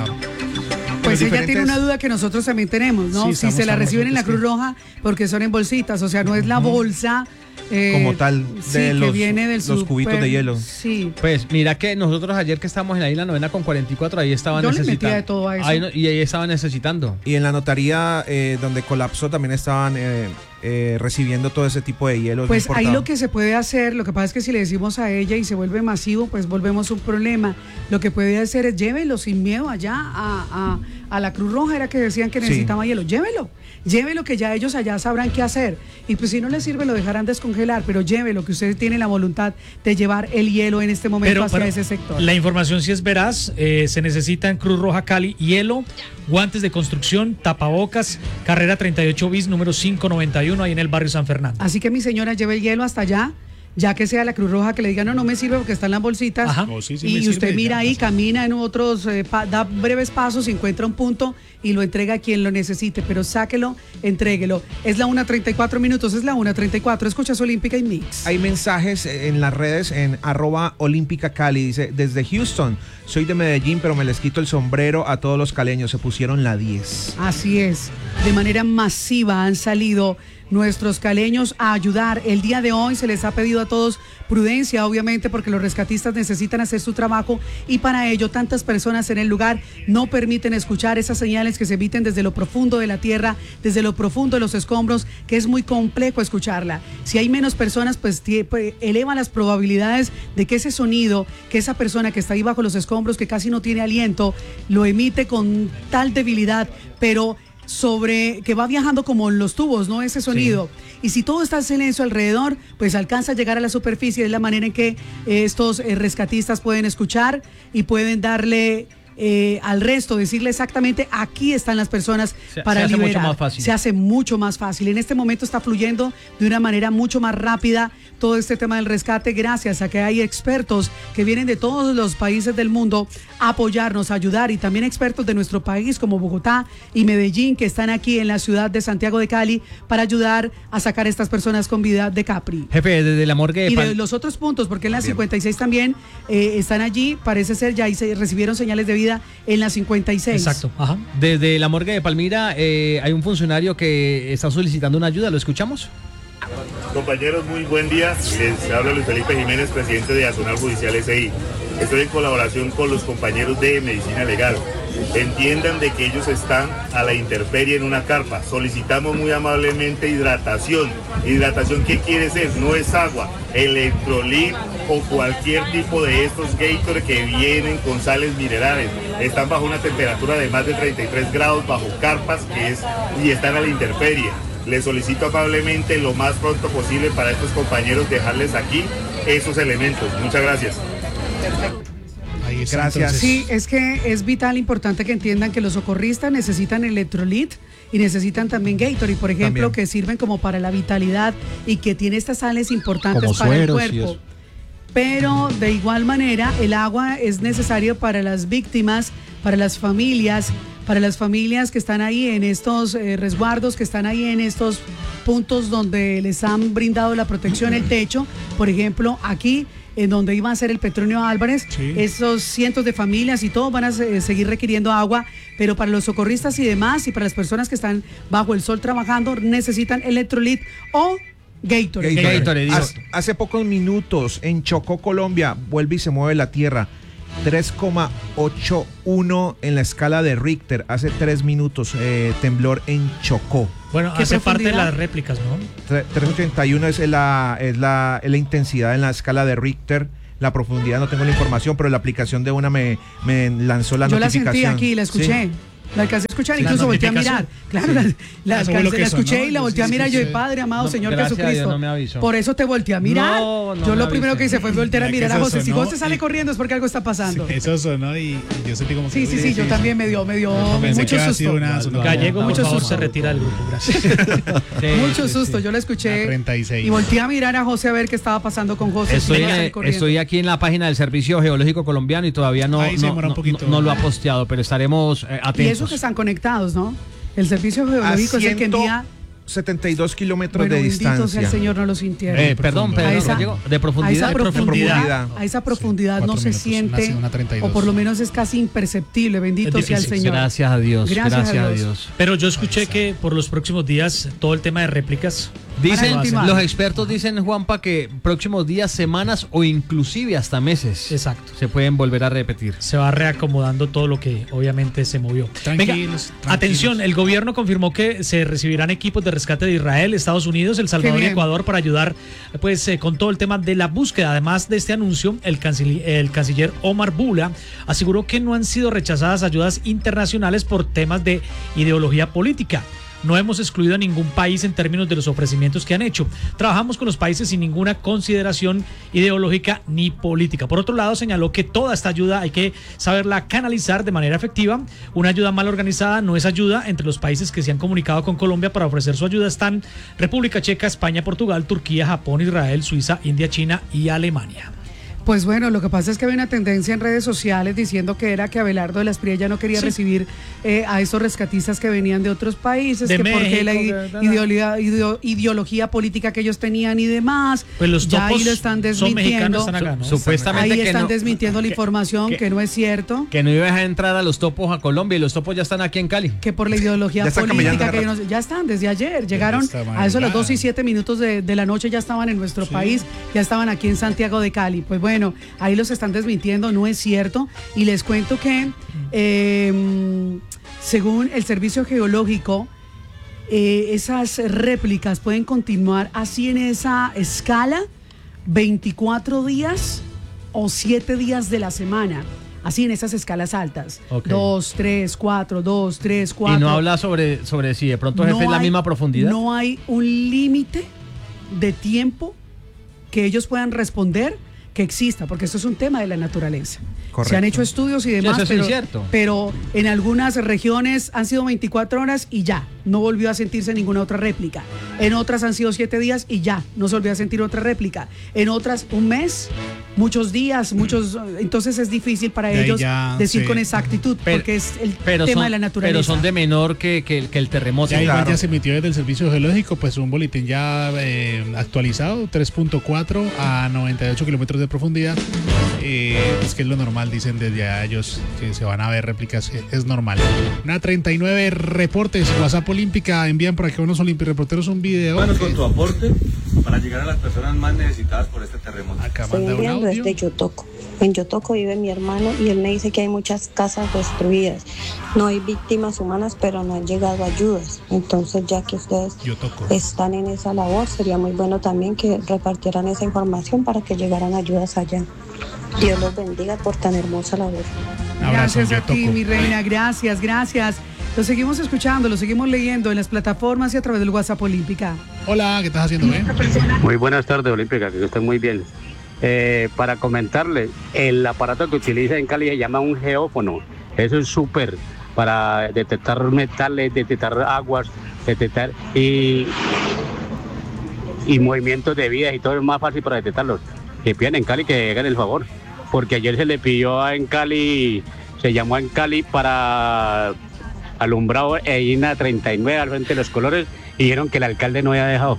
Pues ella diferentes... tiene una duda que nosotros también tenemos, ¿no? Sí, si se la reciben en la Cruz Roja, porque son en bolsitas, o sea, no es la bolsa... Eh, como tal de sí, los, que viene del los cubitos super, de hielo. Sí. Pues mira que nosotros ayer que estábamos en la isla novena con cuarenta y cuatro, ahí estaban Yo necesitando. le metía de todo a eso. Ahí no, y ahí estaban necesitando. Y en la notaría eh, donde colapsó también estaban eh, eh, recibiendo todo ese tipo de hielo. Pues ahí lo que se puede hacer, lo que pasa es que si le decimos a ella y se vuelve masivo, pues volvemos a un problema. Lo que puede hacer es llévelo sin miedo allá a, a, a la Cruz Roja, era que decían que necesitaba sí. hielo. Llévelo, llévelo que ya ellos allá sabrán qué hacer. Y pues si no les sirve lo dejarán descongelar, pero llévelo, que ustedes tienen la voluntad de llevar el hielo en este momento pero, hacia pero ese sector. La información sí es veraz, eh, se necesita en Cruz Roja Cali hielo, guantes de construcción, tapabocas, carrera treinta y ocho bis, número quinientos noventa y uno, ahí en el barrio San Fernando. Así que mi señora lleve el hielo hasta allá, ya que sea la Cruz Roja que le diga no, no me sirve porque están las bolsitas. Oh, sí, sí, y usted sirve, mira ya, ahí, pasa. camina en otros, eh, pa, da breves pasos, encuentra un punto y lo entrega a quien lo necesite, pero sáquelo, entréguelo. Es la una treinta y cuatro minutos, es la una treinta y cuatro, escuchas Olímpica y Mix. Hay mensajes en las redes en arroba Olímpica Cali, dice, desde Houston, soy de Medellín, pero me les quito el sombrero a todos los caleños, se pusieron la diez. Así es, de manera masiva han salido nuestros caleños a ayudar. El día de hoy se les ha pedido a todos prudencia, obviamente, porque los rescatistas necesitan hacer su trabajo y para ello tantas personas en el lugar no permiten escuchar esas señales que se emiten desde lo profundo de la tierra, desde lo profundo de los escombros, que es muy complejo escucharla. Si hay menos personas, pues, pues eleva las probabilidades de que ese sonido, que esa persona que está ahí bajo los escombros, que casi no tiene aliento, lo emite con tal debilidad, pero sobre que va viajando como los tubos, ¿no? Ese sonido. Sí. Y si todo está en silencio alrededor, pues alcanza a llegar a la superficie. Es la manera en que eh, estos eh, rescatistas pueden escuchar y pueden darle eh, al resto, decirle exactamente aquí están las personas se, para se hace liberar. Mucho más fácil. Se hace mucho más fácil. En este momento está fluyendo de una manera mucho más rápida todo este tema del rescate, gracias a que hay expertos que vienen de todos los países del mundo a apoyarnos, a ayudar, y también expertos de nuestro país como Bogotá y Medellín, que están aquí en la ciudad de Santiago de Cali para ayudar a sacar a estas personas con vida de Capri. Jefe, desde la morgue de y de Pal... los otros puntos, porque en la cincuenta y seis también eh, están allí, parece ser, ya ahí se recibieron señales de vida en la cincuenta y seis. Exacto. Ajá. Desde la morgue de Palmira eh, hay un funcionario que está solicitando una ayuda, ¿lo escuchamos? Compañeros, muy buen día. Les habla Luis Felipe Jiménez, presidente de Azonal Judicial S I. Estoy en colaboración con los compañeros de Medicina Legal. Entiendan de que ellos están a la intemperie en una carpa. Solicitamos muy amablemente hidratación. ¿Hidratación qué quiere ser? No es agua, electrolit o cualquier tipo de estos Gatorade que vienen con sales minerales. Están bajo una temperatura de más de treinta y tres grados, bajo carpas que es, y están a la intemperie. Les solicito amablemente lo más pronto posible para estos compañeros dejarles aquí esos elementos. Muchas gracias. Perfecto. Ahí está, Gracias. Entonces. Sí, es que es vital, importante que entiendan que los socorristas necesitan electrolit y necesitan también Gatorade, por ejemplo, También. que sirven como para la vitalidad y que tiene estas sales importantes Como para el sueros y cuerpo. eso. pero de igual manera el agua es necesario para las víctimas, para las familias, para las familias que están ahí en estos eh, resguardos, que están ahí en estos puntos donde les han brindado la protección, el techo. Por ejemplo, aquí en donde iba a ser el Petronio Álvarez, sí. Esos cientos de familias y todos van a eh, seguir requiriendo agua, pero para los socorristas y demás, y para las personas que están bajo el sol trabajando, necesitan electrolit o Gatorade. Gatorade. Gatorade. Hace, hace pocos minutos en Chocó, Colombia, vuelve y se mueve la tierra. tres coma ochenta y uno en la escala de Richter. Hace tres minutos, eh, temblor en Chocó. Bueno, hace parte de las réplicas, ¿no? tres coma ochenta y uno es la, es, la, es la intensidad en la escala de Richter. La profundidad no tengo la información, pero la aplicación de una me, me lanzó la Yo notificación. Yo la sentí aquí, la escuché. ¿Sí? La alcancé a escuchar, incluso volteé a mirar. Claro, la, la, la, la escuché, ¿no? Y la volteé a mirar. Yo, Padre amado, no, Señor Jesucristo. No me aviso. Por eso te volteé a mirar. No, no yo lo me primero avise. que hice fue voltear a mirar a José. Si José y... sale corriendo es porque algo está pasando. Sí, eso sonó y, y yo sentí como que... Sí, sí, sí, yo también me dio, me dio mucho susto. Una, Gallego, mucho susto. Se retira del grupo, gracias. Sí, mucho susto, yo lo escuché. treinta y seis. Y volteé a mirar a José a ver qué estaba pasando con José. Estoy, en, estoy aquí en la página del Servicio Geológico Colombiano y todavía no, no, no, no, no lo ha posteado, pero estaremos eh, atentos. Y eso que están conectados, ¿no? El Servicio Geológico es el que envía setenta y dos kilómetros bueno, de bendito distancia. sea el Señor, no lo sintieron. Eh, perdón, perdón, a esa, de profundidad. A esa profundidad, profundidad. A esa profundidad sí, no se minutos, siente, una, una o por lo menos es casi imperceptible. Bendito sea el Señor. Gracias a Dios. Gracias, gracias a, Dios. a Dios. Pero yo escuché que por los próximos días todo el tema de réplicas. Dicen, los expertos dicen, Juanpa, que próximos días, semanas o inclusive hasta meses. Exacto. Se pueden volver a repetir. Se va reacomodando todo lo que obviamente se movió. Tranquilos, Venga, tranquilos. Atención, el gobierno confirmó que se recibirán equipos de rescate de Israel, Estados Unidos, El Salvador y Ecuador para ayudar pues eh, con todo el tema de la búsqueda. Además de este anuncio, el canciller, el canciller Omar Bula aseguró que no han sido rechazadas ayudas internacionales por temas de ideología política. No hemos excluido a ningún país en términos de los ofrecimientos que han hecho. Trabajamos con los países sin ninguna consideración ideológica ni política. Por otro lado, señaló que toda esta ayuda hay que saberla canalizar de manera efectiva. Una ayuda mal organizada no es ayuda. Entre los países que se han comunicado con Colombia para ofrecer su ayuda están República Checa, España, Portugal, Turquía, Japón, Israel, Suiza, India, China y Alemania. Pues bueno, lo que pasa es que había una tendencia en redes sociales diciendo que era que Abelardo de la Espriella no quería sí. recibir eh, a esos rescatistas que venían de otros países, de que México, porque la ideología, ideo, ideología política que ellos tenían y demás, pues los ya ahí lo están desmintiendo. Son acá, ¿no? Supuestamente ahí que están no, desmintiendo la que, información, que, que no es cierto. Que no iba a dejar entrar a los topos a Colombia y los topos ya están aquí en Cali. Que por la ideología política que ellos, ya están desde ayer, llegaron a eso a las dos y siete minutos de, de la noche, ya estaban en nuestro sí. país, ya estaban aquí en Santiago de Cali. Pues bueno, ahí los están desmintiendo, no es cierto. Y les cuento que eh, según el Servicio Geológico, eh, esas réplicas pueden continuar así en esa escala veinticuatro días o siete días de la semana. Así en esas escalas altas. Okay. Dos, tres, cuatro, dos, tres, cuatro. Y no habla sobre, sobre si de pronto jefe, no es la hay, misma profundidad. No hay un límite de tiempo que ellos puedan responder que exista, porque esto es un tema de la naturaleza. Correcto. Se han hecho estudios y demás, sí, eso pero, es cierto. pero en algunas regiones han sido veinticuatro horas y ya, no volvió a sentirse ninguna otra réplica. En otras han sido siete días y ya, no se volvió a sentir otra réplica. En otras, un mes, muchos días, muchos. Entonces es difícil para de ellos ya, decir sí. con exactitud, pero, porque es el pero tema son, de la naturaleza. Pero son de menor que, que, que el terremoto. Ya, claro. igual ya se emitió desde el Servicio Geológico pues un boletín ya eh, actualizado, tres punto cuatro a noventa y ocho kilómetros de profundidad. Eh, es que es lo normal, dicen desde ellos que se van a ver réplicas, es normal. Una treinta y nueve reportes, WhatsApp Olímpica, envían por aquí unos olimpireporteros un video. Bueno, con tu aporte para llegar a las personas más necesitadas por este terremoto. Acá Estoy manda un audio. desde Yotoco. En Yotoco vive mi hermano y él me dice que hay muchas casas destruidas. No hay víctimas humanas, pero no han llegado ayudas. Entonces, ya que ustedes Yotoco. están en esa labor, sería muy bueno también que repartieran esa información para que llegaran ayudas allá. Dios los bendiga por tan hermosa labor. Abrazo, gracias a Yotoco. ti, mi reina. Gracias, gracias. Lo seguimos escuchando, lo seguimos leyendo en las plataformas y a través del WhatsApp Olímpica. Hola, ¿qué estás haciendo, eh? Muy buenas tardes, Olímpica, que estén muy bien. Eh, para comentarle, el aparato que utiliza en Cali se llama un geófono. Eso es súper para detectar metales, detectar aguas, detectar y, y movimientos de vidas y todo es más fácil para detectarlos. que pidan en Cali que hagan el favor, porque ayer se le pidió a en Cali, se llamó a en Cali para alumbrado e I N A treinta y nueve al frente de los colores y dijeron que el alcalde no había dejado.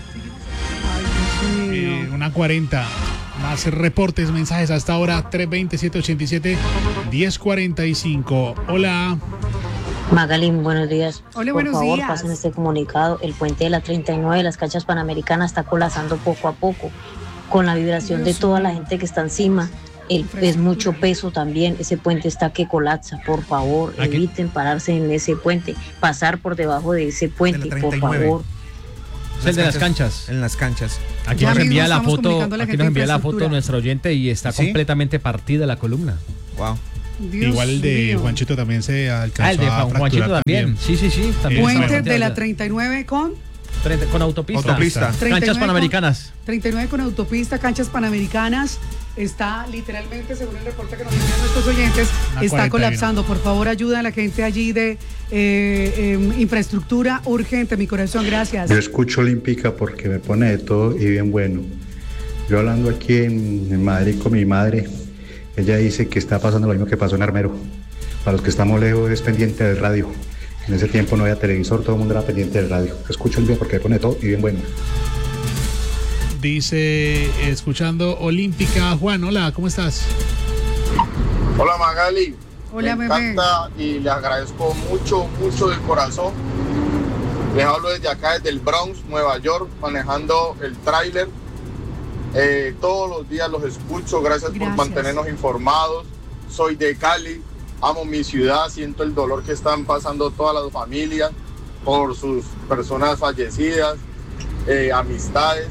Eh, una cuarenta. Más reportes, mensajes hasta ahora. tres veinte, siete ochenta y siete, diez cuarenta y cinco. Hola. Magalín, buenos días. Hola, Por buenos favor, días. pasen este comunicado. El puente de la treinta y nueve de las canchas panamericanas está colapsando poco a poco. Con la vibración de toda la gente que está encima. El, es mucho peso también. Ese puente está que colapsa. Por favor, Aquí. eviten pararse en ese puente. Pasar por debajo de ese puente, por treinta y nueve. favor. Es el de las canchas. En las canchas. Aquí Ya nos mismo envía la estamos foto, comunicando a la aquí gente nos de envía la foto infraestructura. nuestro oyente y está ¿Sí? completamente partida la columna. Wow. Dios Igual el de mío. Juanchito también se alcanzó Ah, el de a Juan- fracturar Juanchito también. Sí, sí, sí. También Puente Puente está de la partida. treinta y nueve con Frente- con autopista. Autopista. treinta y nueve Canchas con- panamericanas. treinta y nueve con autopista, canchas panamericanas. Está literalmente, según el reporte que nos envían nuestros oyentes, Una está cuarenta y uno. colapsando. Por favor, ayuda a la gente allí de eh, em, infraestructura urgente. Mi corazón, gracias. Yo escucho Olímpica porque me pone de todo y bien bueno. Yo hablando aquí en, en Madrid con mi madre, ella dice que está pasando lo mismo que pasó en Armero. Para los que estamos lejos es pendiente del radio. En ese tiempo no había televisor, todo el mundo era pendiente del radio. Escucho el bien porque me pone de todo y bien bueno. Dice, escuchando Olímpica. Juan, hola, ¿cómo estás? Hola Magali, Hola, me bebé. encanta y les agradezco mucho, mucho del corazón. Les hablo desde acá, desde el Bronx, Nueva York, manejando el tráiler. Eh, todos los días los escucho, gracias, Gracias. por mantenernos informados. Soy de Cali, amo mi ciudad, siento el dolor que están pasando todas las familias por sus personas fallecidas, eh, amistades.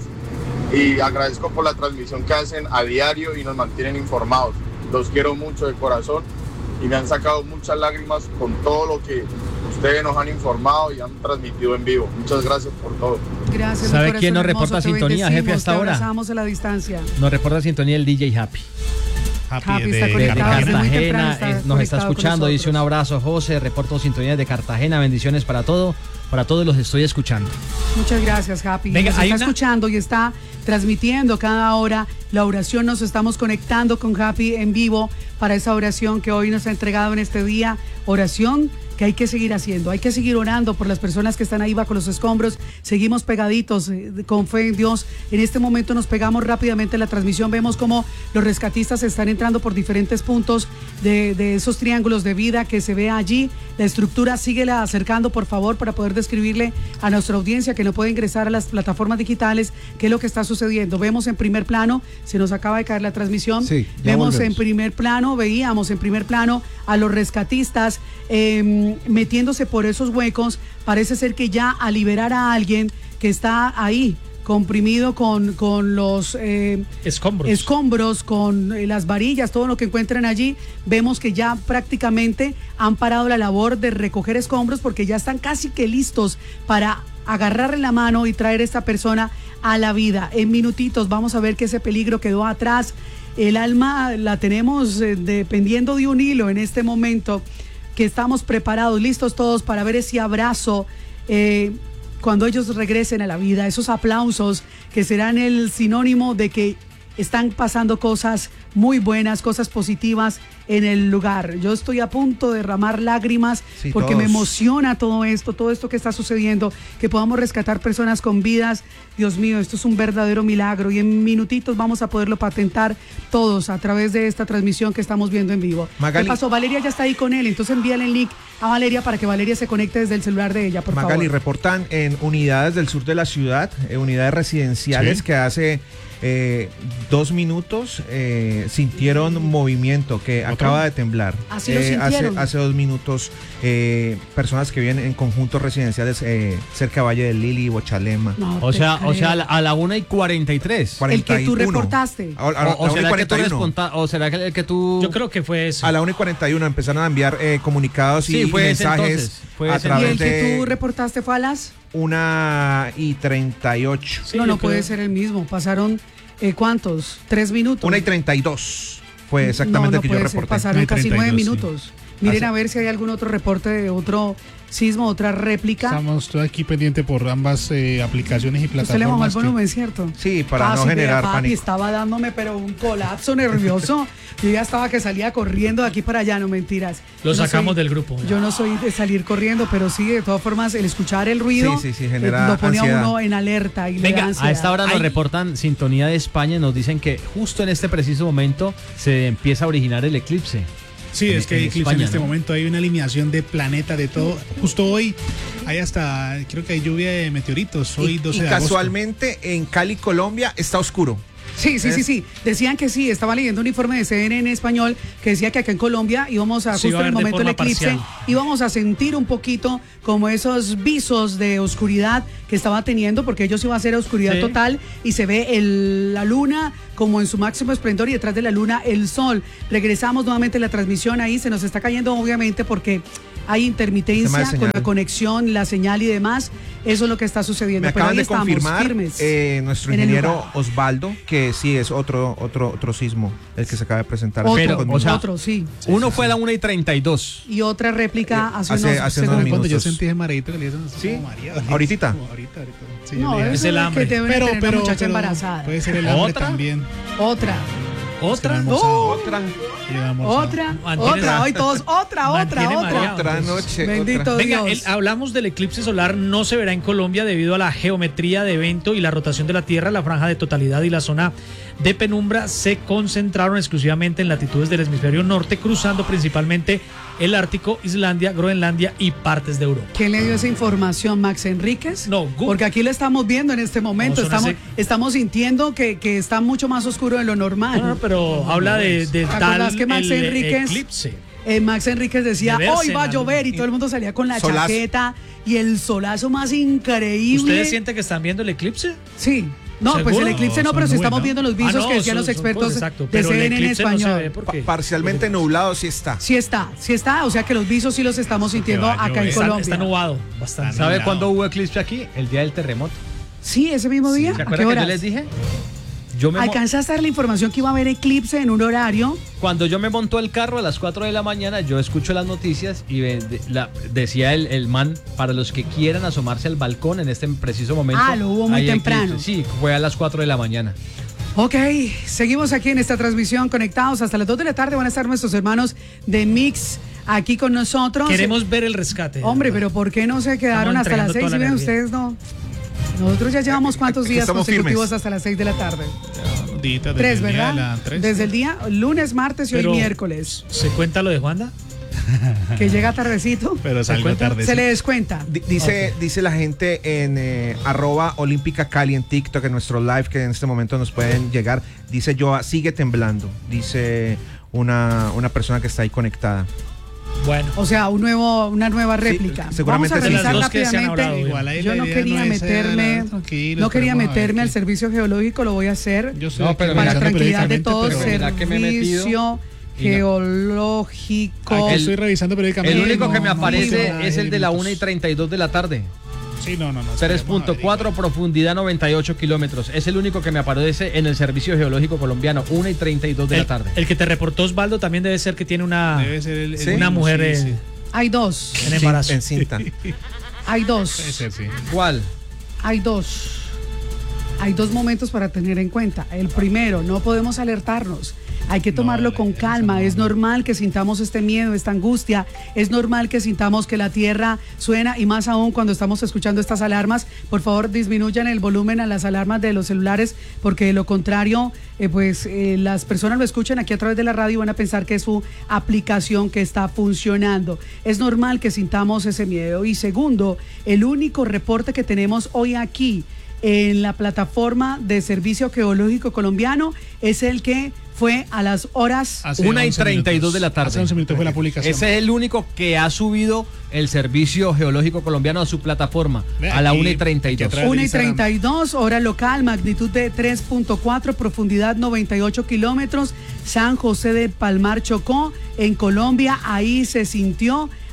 Y agradezco por la transmisión que hacen a diario y nos mantienen informados. Los quiero mucho de corazón y me han sacado muchas lágrimas con todo lo que ustedes nos han informado y han transmitido en vivo. Muchas gracias por todo. Gracias. mi ¿Sabe corazón quién nos hermoso, reporta te sintonía, jefe, bendecimos, hasta te ahora? abrazamos a la distancia. Nos reporta sintonía el D J Happy. Happy, Happy de, está Desde conectado desde muy temprano, Cartagena está eh, nos está conectado con escuchando, dice un nosotros. abrazo José, reporto sintonía de Cartagena, bendiciones para todo, para todos los estoy escuchando. Muchas gracias, Happy. Venga, nos hay está una- escuchando y está transmitiendo cada hora la oración. Nos estamos conectando con Happy en vivo para esa oración que hoy nos ha entregado en este día. Oración que hay que seguir haciendo. Hay que seguir orando por las personas que están ahí bajo los escombros. Seguimos pegaditos eh, con fe en Dios. En este momento nos pegamos rápidamente en la transmisión. Vemos cómo los rescatistas están entrando por diferentes puntos de, de esos triángulos de vida que se ve allí. La estructura, síguela acercando, por favor, para poder describirle a nuestra audiencia que no puede ingresar a las plataformas digitales qué es lo que está sucediendo. Vemos en primer plano, se nos acaba de caer la transmisión. Sí, ya Vemos volvemos. en primer plano, veíamos en primer plano a los rescatistas eh, metiéndose por esos huecos. Parece ser que ya a liberar a alguien que está ahí comprimido con, con los eh, Escombros. escombros, con eh, las varillas, todo lo que encuentran allí, vemos que ya prácticamente han parado la labor de recoger escombros porque ya están casi que listos para agarrarle la mano y traer a esta persona a la vida. En minutitos vamos a ver que ese peligro quedó atrás. El alma la tenemos eh, dependiendo de un hilo en este momento, que estamos preparados, listos todos para ver ese abrazo eh, cuando ellos regresen a la vida, esos aplausos que serán el sinónimo de que están pasando cosas muy buenas, cosas positivas en el lugar. Yo estoy a punto de derramar lágrimas Sí, porque me todos. emociona todo esto, todo esto que está sucediendo, que podamos rescatar personas con vidas. Dios mío, esto es un verdadero milagro y en minutitos vamos a poderlo patentar todos a través de esta transmisión que estamos viendo en vivo. Magali- ¿Qué pasó? Valeria ya está ahí con él, entonces envíale el link a Valeria para que Valeria se conecte desde el celular de ella, por Magali, favor. reportan en unidades del sur de la ciudad, eh, unidades residenciales Sí. que hace eh, dos minutos eh, sintieron movimiento, que acaba de temblar. ¿Ah, sí lo Eh, hace, sintieron? hace dos minutos, eh, personas que viven en conjuntos residenciales eh, cerca de Valle del Lili y Bochalema. No O te sea, o creo. sea, a la, a la una y cuarenta y tres. El que tú cuarenta y uno. reportaste. A, a- a O, o la una y será que tú cuarenta y uno. responda- o será que el que tú... Yo creo que fue eso. A la una y cuarenta y uno empezaron a enviar eh, comunicados y, Sí, y fue ese mensajes entonces, fue a ese ¿Y través el que tú de reportaste fue a las? una y treinta y ocho. Sí, no, yo no puede creo. ser el mismo. Pasaron, eh, ¿cuántos? ¿Tres minutos? Una y treinta y dos fue exactamente no, no el que yo puede ser. reporté. Pasaron Una y casi treinta y nueve dos, sí. minutos. Miren Hace- a ver si hay algún otro reporte de otro sismo, otra réplica. Estamos todo aquí pendiente por ambas eh, aplicaciones y Usted le bajó el plataformas. que- volumen, ¿cierto? Sí, para Ah, no sí, generar vea, papi, pánico. estaba dándome pero un colapso nervioso. Yo ya estaba que salía corriendo de aquí para allá, no mentiras. Lo Yo no sacamos soy- del grupo. Yo no soy de salir corriendo, pero sí, de todas formas, el escuchar el ruido Sí, sí, sí, eh, genera lo pone a ansiedad. uno en alerta y le Venga, da ansiedad. a esta hora nos Ay, reportan Sintonía de España y nos dicen que justo en este preciso momento se empieza a originar el eclipse. Sí, En- es que hay en eclipse España, en este ¿no? momento, hay una alineación de planeta, de todo. Justo hoy hay hasta, creo que hay lluvia de meteoritos, hoy Y, doce y de agosto. casualmente en Cali, Colombia, está oscuro. Sí, sí, sí, sí. Decían que sí. Estaba leyendo un informe de C N N en español que decía que acá en Colombia íbamos a, Sí, justo va a en el haber de momento del forma eclipse, parcial. íbamos a sentir un poquito como esos visos de oscuridad que estaba teniendo, porque ellos iba a ser oscuridad Sí. total y se ve el- la luna como en su máximo esplendor y detrás de la luna el sol. Regresamos nuevamente a la transmisión ahí, se nos está cayendo obviamente porque hay Tema intermitencia de con señal. la conexión, la señal y demás. Eso es lo que está sucediendo. Me Pero acaban ahí de estamos, confirmar firmes eh, nuestro en el ingeniero lugar. Osvaldo que sí es otro otro otro sismo el que se acaba de presentar. hace Otro, pocos o sea, minutos. otro, sí. Uno fue a la una y treinta y dos. Y otra réplica hace, hace- unos hace segundos. unos Cuando yo minutos. sentí ese mareito que le dicen Sí, como mareado. ahorita. Como ahorita, ahorita. Sí, No, yo le dije, eso Es el es hambre. que debe pero, tener pero, una muchacha pero embarazada. puede ser el hambre ¿Otra? también. Otra, ¿Otra? Almorzado. Otra Y el almorzado. otra, Mantiene- otra, hoy todos, otra, otra, Mantiene otra. mareado. otra noche. Bendito otra. Venga, Dios. el- hablamos del eclipse solar, no se verá en Colombia debido a la geometría de evento y la rotación de la Tierra. La franja de totalidad y la zona de penumbra se concentraron exclusivamente en latitudes del hemisferio norte, cruzando principalmente el Ártico, Islandia, Groenlandia y partes de Europa. ¿Quién le dio esa información, Max Enríquez? No, Google. Porque aquí lo estamos viendo en este momento. No, son estamos, ese- estamos sintiendo que, que está mucho más oscuro de lo normal. No, no, pero habla de, de ¿Te acordás tal que Max el Enríquez- eclipse. Eh, Max Enríquez decía, De verse hoy va a en la llover y luna. todo el mundo salía con la Solazo. chaqueta y el solazo más increíble. ¿Ustedes sienten que están viendo el eclipse? Sí. No, pues ¿Seguro? el eclipse no, Son pero si nubes, estamos ¿no? viendo los Ah, visos no, que decían son- los son expertos cosas, exacto, de pero el C N N en eclipse no se español. ve Pa- porque parcialmente nublado sí está. Sí está, sí está, o sea que los visos sí los estamos sintiendo va a acá en llover. está, Colombia. está nubado bastante. ¿Sabe nublado. cuándo hubo eclipse aquí? El día del terremoto. Sí, ese mismo día. ¿Se ¿A qué acuerdan que yo horas? les dije? Yo me mo- ¿Alcanzaste a dar la información que iba a haber eclipse en un horario? Cuando yo me montó el carro a las cuatro de la mañana, yo escucho las noticias y ve- de- la- decía el, el man, para los que quieran asomarse al balcón en este preciso momento. Ah, lo hubo muy hay eclipse. temprano. Sí, fue a las cuatro de la mañana. Ok, seguimos aquí en esta transmisión conectados hasta las dos de la tarde. Van a estar nuestros hermanos de Mix aquí con nosotros. Queremos ver el rescate. Hombre, pero ¿por qué no se quedaron Estamos hasta las entregando seis? toda Si la ven energía. ustedes, no. Nosotros ya llevamos cuántos Aquí días estamos consecutivos firmes. hasta las seis de la tarde. Dita, desde Tres, el día de ¿verdad? la tres. Desde el día lunes, martes y Pero- hoy miércoles. ¿Se cuenta lo de Juanda? Que llega tardecito. Pero salgo cuenta? tarde. Se le descuenta. Di- Dice, dice la gente en eh, arroba olímpica Cali en TikTok, en nuestro live que en este momento nos pueden llegar. Dice Joa, sigue temblando. Dice una, una persona que está ahí conectada. Bueno. O sea, un nuevo, una nueva réplica. seguramente Vamos a sí. revisar De las dos que se han rápidamente. hablado, Igual ahí Yo la no idea quería no es, meterme, eh, tranquilo, no quería esperemos a ver meterme al qué- servicio geológico, lo voy a hacer Yo estoy No, aquí pero para revisando tranquilidad de periódicamente, todos. pero- mira que me he metido Servicio y no- geológico. Aquí estoy revisando periódicamente. El único que me no, aparece no, es el de la minutos. una y treinta y dos de la tarde. Sí, no, no, no. tres punto cuatro, profundidad noventa y ocho kilómetros. Es el único que me aparece en el Servicio Geológico Colombiano, una y treinta y dos de el, la tarde. el que te reportó Osvaldo también debe ser que tiene una, Debe ser el, el ¿Sí? una mismo, mujer sí, eh, sí. Hay dos, en embarazo. En cinta. hay Puede dos, ser, sí. ¿Cuál? hay dos. Hay dos momentos para tener en cuenta. El primero, no podemos alertarnos. Hay que tomarlo No, con ese calma. no, Es no. normal que sintamos este miedo, esta angustia. Es normal que sintamos que la tierra suena y más aún cuando estamos escuchando estas alarmas. Por favor, disminuyan el volumen a las alarmas de los celulares porque de lo contrario, eh, pues eh, las personas lo escuchan aquí a través de la radio y van a pensar que es su aplicación que está funcionando. Es normal que sintamos ese miedo. Y segundo, el único reporte que tenemos hoy aquí en la plataforma de Servicio Geológico Colombiano es el que fue a las horas Hace una y once treinta y dos minutos. de la tarde. Hace once minutos fue la publicación. Ese es el único que ha subido el Servicio Geológico Colombiano a su plataforma Ve a la aquí, una y treinta y aquí dos. atrás. una y treinta y dos, hora local, magnitud de tres punto cuatro, profundidad noventa y ocho kilómetros, San José de Palmar, Chocó, en Colombia. Ahí se sintió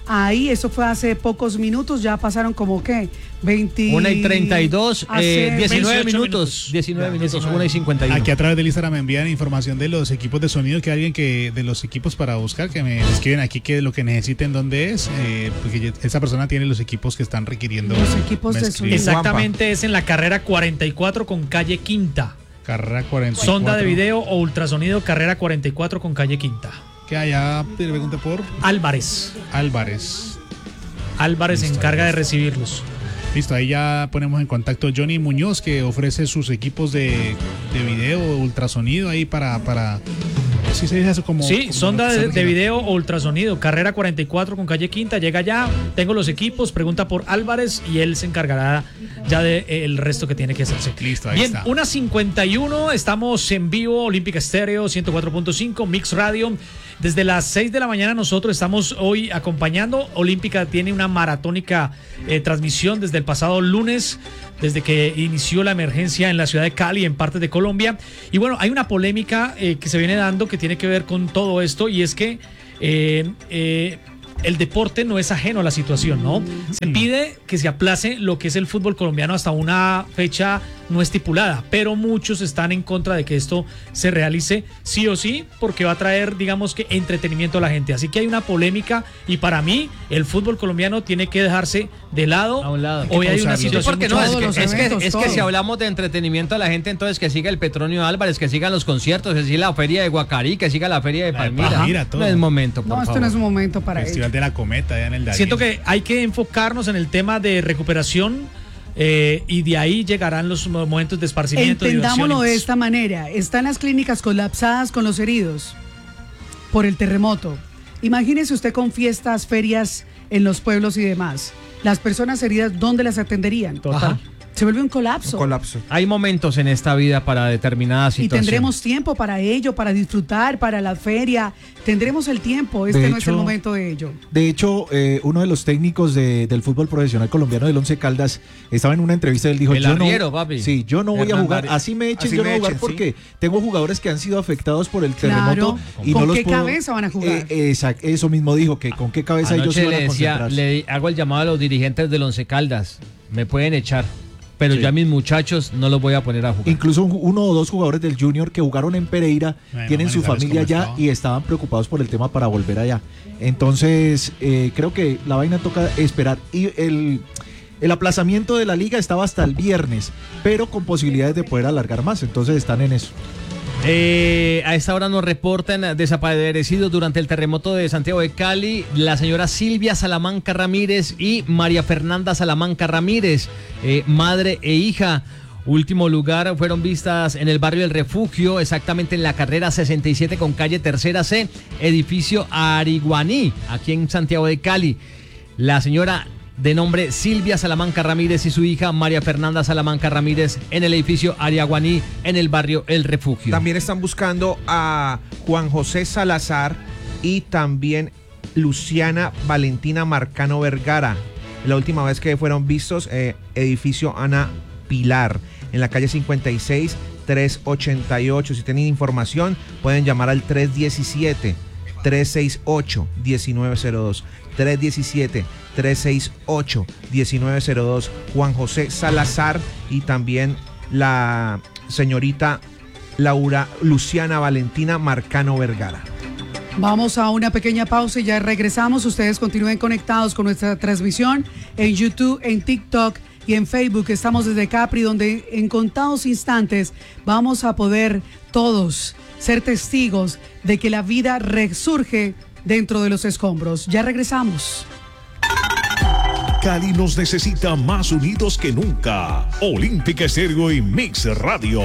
ahí, eso fue hace pocos minutos, ya pasaron como que veinte... una y treinta y dos, eh, diecinueve minutos, minutos. diecinueve minutos, una y cincuenta y uno. Aquí a través del Instagram me envían información de los equipos de sonido, que alguien que de los equipos para buscar, que me escriben aquí que lo que necesiten, dónde es, eh, porque esa persona tiene los equipos que están requiriendo. Los equipos de sonido. Exactamente, es en la carrera cuarenta y cuatro con calle Quinta. Carrera cuarenta y cuatro. Sonda de video o ultrasonido, carrera cuarenta y cuatro con calle Quinta. Que allá, te pregunté por Álvarez. Álvarez. Álvarez se Listo, encarga de Álvarez. recibirlos. Listo, ahí ya ponemos en contacto Johnny Muñoz, que ofrece sus equipos de, de video, ultrasonido ahí para... para ¿sí se dice eso como? Sí, como sonda de, de original? video o ultrasonido, carrera cuarenta y cuatro con calle Quinta, llega ya, tengo los equipos, pregunta por Álvarez y él se encargará ya del de, el resto que tiene que hacerse. Listo, ahí Bien, está. una cincuenta y uno, estamos en vivo, Olímpica Estéreo ciento cuatro punto cinco, Mix Radio. Desde las seis de la mañana nosotros estamos hoy acompañando. Olímpica tiene una maratónica eh, transmisión desde el pasado lunes, desde que inició la emergencia en la ciudad de Cali, en partes de Colombia. Y bueno, hay una polémica eh, que se viene dando que tiene que ver con todo esto, y es que eh, eh, el deporte no es ajeno a la situación, ¿no? Se pide que se aplace lo que es el fútbol colombiano hasta una fecha no estipulada, pero muchos están en contra de que esto se realice sí o sí, porque va a traer, digamos que, entretenimiento a la gente. Así que hay una polémica, y para mí el fútbol colombiano tiene que dejarse de lado. A un lado. Hoy hay una Sí, situación porque mucho no, es más- que, es que- eventos, es que todo. si hablamos de entretenimiento a la gente, entonces que siga el Petronio Álvarez, que sigan los conciertos, que siga la feria de Guacarí, que siga la feria de La de Palmira. Palmira, todo. No es momento, por No, esto favor. no es un momento para ello. Festival de la Cometa, allá en el Darién. Siento que hay que enfocarnos en el tema de recuperación, eh, y de ahí llegarán los mo- momentos de esparcimiento. Entendámoslo de diversión. esta manera. Están las clínicas colapsadas con los heridos por el terremoto. Imagínese usted con fiestas, ferias en los pueblos y demás. Las personas heridas, ¿dónde las atenderían? Ajá. Se vuelve un colapso. Colapso. Hay momentos en esta vida para determinadas Y situaciones. tendremos tiempo para ello, para disfrutar, para la feria. Tendremos el tiempo. Este De no es el hecho- momento de ello. De hecho, eh, uno de los técnicos de- del fútbol profesional colombiano del Once Caldas estaba en una entrevista y él dijo, El yo arriero, no, papi. sí, yo no voy Hernán a jugar, Arriero. así me echen, Así yo me no voy a jugar echen, porque tengo jugadores que han sido afectados por el terremoto Claro. y ¿Con no los qué puedo- cabeza van a jugar? Eh, exacto, eso mismo dijo, que con qué cabeza ellos Anoche iban a le decía, concentrar. le di- hago el llamado a los dirigentes del Once Caldas. Me pueden echar, pero Sí. yo a mis muchachos no los voy a poner a jugar. Incluso un- uno o dos jugadores del Junior que jugaron en Pereira Bueno, tienen su Manizales, familia ¿cómo allá estaba? y estaban preocupados por el tema para volver allá. Entonces, eh, creo que la vaina toca esperar. Y el, el aplazamiento de la liga estaba hasta el viernes, pero con posibilidades de poder alargar más. Entonces están en eso. Eh, a esta hora nos reportan desaparecidos durante el terremoto de Santiago de Cali la señora Silvia Salamanca Ramírez y María Fernanda Salamanca Ramírez, eh, madre e hija. Último lugar fueron vistas en el barrio del Refugio, exactamente en la carrera sesenta y siete con calle Tercera C, edificio Ariguaní, aquí en Santiago de Cali. La señora de nombre Silvia Salamanca Ramírez y su hija María Fernanda Salamanca Ramírez en el edificio Ariaguaní, en el barrio El Refugio. También están buscando a Juan José Salazar y también Luciana Valentina Marcano Vergara. La última vez que fueron vistos, eh, edificio Ana Pilar, en la calle cincuenta y seis, trescientos ochenta y ocho. Si tienen información, pueden llamar al tres diecisiete, trescientos sesenta y ocho, diecinueve cero dos. tres diecisiete, trescientos sesenta y ocho, diecinueve cero dos. Juan José Salazar y también la señorita Laura Luciana Valentina Marcano Vergara. Vamos a una pequeña pausa y ya regresamos. Ustedes continúen conectados con nuestra transmisión en YouTube, en TikTok y en Facebook. Estamos desde Capri, donde en contados instantes vamos a poder todos ser testigos de que la vida resurge dentro de los escombros. Ya regresamos. Cali nos necesita más unidos que nunca. Olímpica Estéreo y Mix Radio.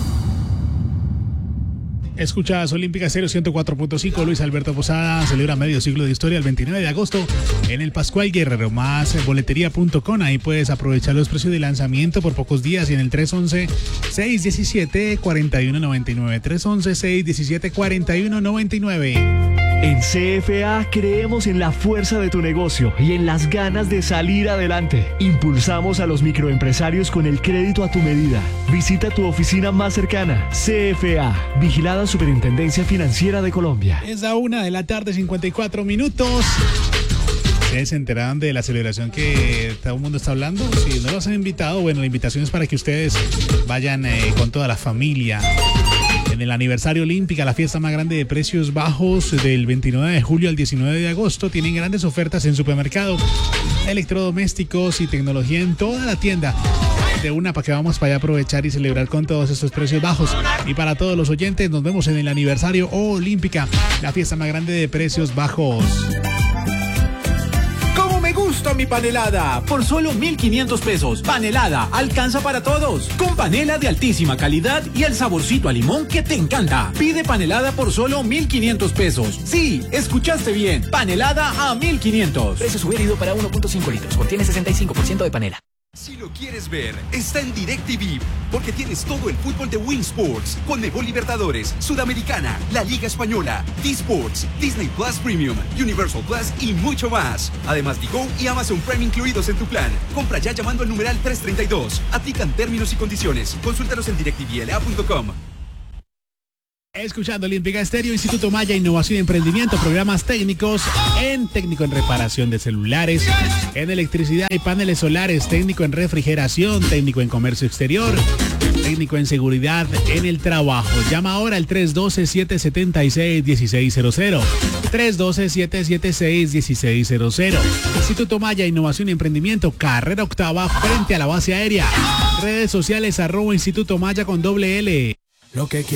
Escuchas Olímpica Estéreo ciento cuatro punto cinco. Luis Alberto Posada celebra medio siglo de historia el veintinueve de agosto en el Pascual Guerrero. Más boletería punto com. Ahí puedes aprovechar los precios de lanzamiento por pocos días y en el tres once, seis diecisiete, cuarenta y uno noventa y nueve. tres once, seis diecisiete, cuarenta y uno noventa y nueve. En C F A creemos en la fuerza de tu negocio y en las ganas de salir adelante. Impulsamos a los microempresarios con el crédito a tu medida. Visita tu oficina más cercana. C F A, vigilada Superintendencia Financiera de Colombia. Es la una de la tarde, cincuenta y cuatro minutos. ¿Ustedes se enteraron de la celebración que todo el mundo está hablando? Si no los han invitado, bueno, la invitación es para que ustedes vayan eh, con toda la familia. En el aniversario Olímpica, la fiesta más grande de precios bajos del veintinueve de julio al diecinueve de agosto, tienen grandes ofertas en supermercado, electrodomésticos y tecnología en toda la tienda. De una para que vamos para allá a aprovechar y celebrar con todos estos precios bajos. Y para todos los oyentes, nos vemos en el aniversario Olímpica, la fiesta más grande de precios bajos. Me gusta mi panelada por solo mil quinientos pesos. Panelada alcanza para todos, con panela de altísima calidad y el saborcito a limón que te encanta. Pide panelada por solo mil quinientos pesos. Sí, escuchaste bien, panelada a mil quinientos. Precio sugerido para uno punto cinco litros, contiene sesenta y cinco por ciento de panela. Si lo quieres ver, está en DirecTV, porque tienes todo el fútbol de Win Sports, Conmebol Libertadores, Sudamericana, la Liga Española, D-Sports, Disney Plus Premium, Universal Plus y mucho más. Además, Digo y Amazon Prime incluidos en tu plan. Compra ya llamando al numeral trescientos treinta y dos. Aplican términos y condiciones. Consúltanos en direct t v l a punto com. Escuchando Olímpica Estéreo, Instituto Maya, Innovación y Emprendimiento, programas técnicos en técnico en reparación de celulares, en electricidad y paneles solares, técnico en refrigeración, técnico en comercio exterior, técnico en seguridad en el trabajo. Llama ahora al tres uno dos, siete siete seis, uno seis cero cero. tres uno dos, siete siete seis, uno seis cero cero. Instituto Maya, Innovación y Emprendimiento, carrera octava frente a la base aérea. Redes sociales arroba Instituto Maya con doble L. Lo que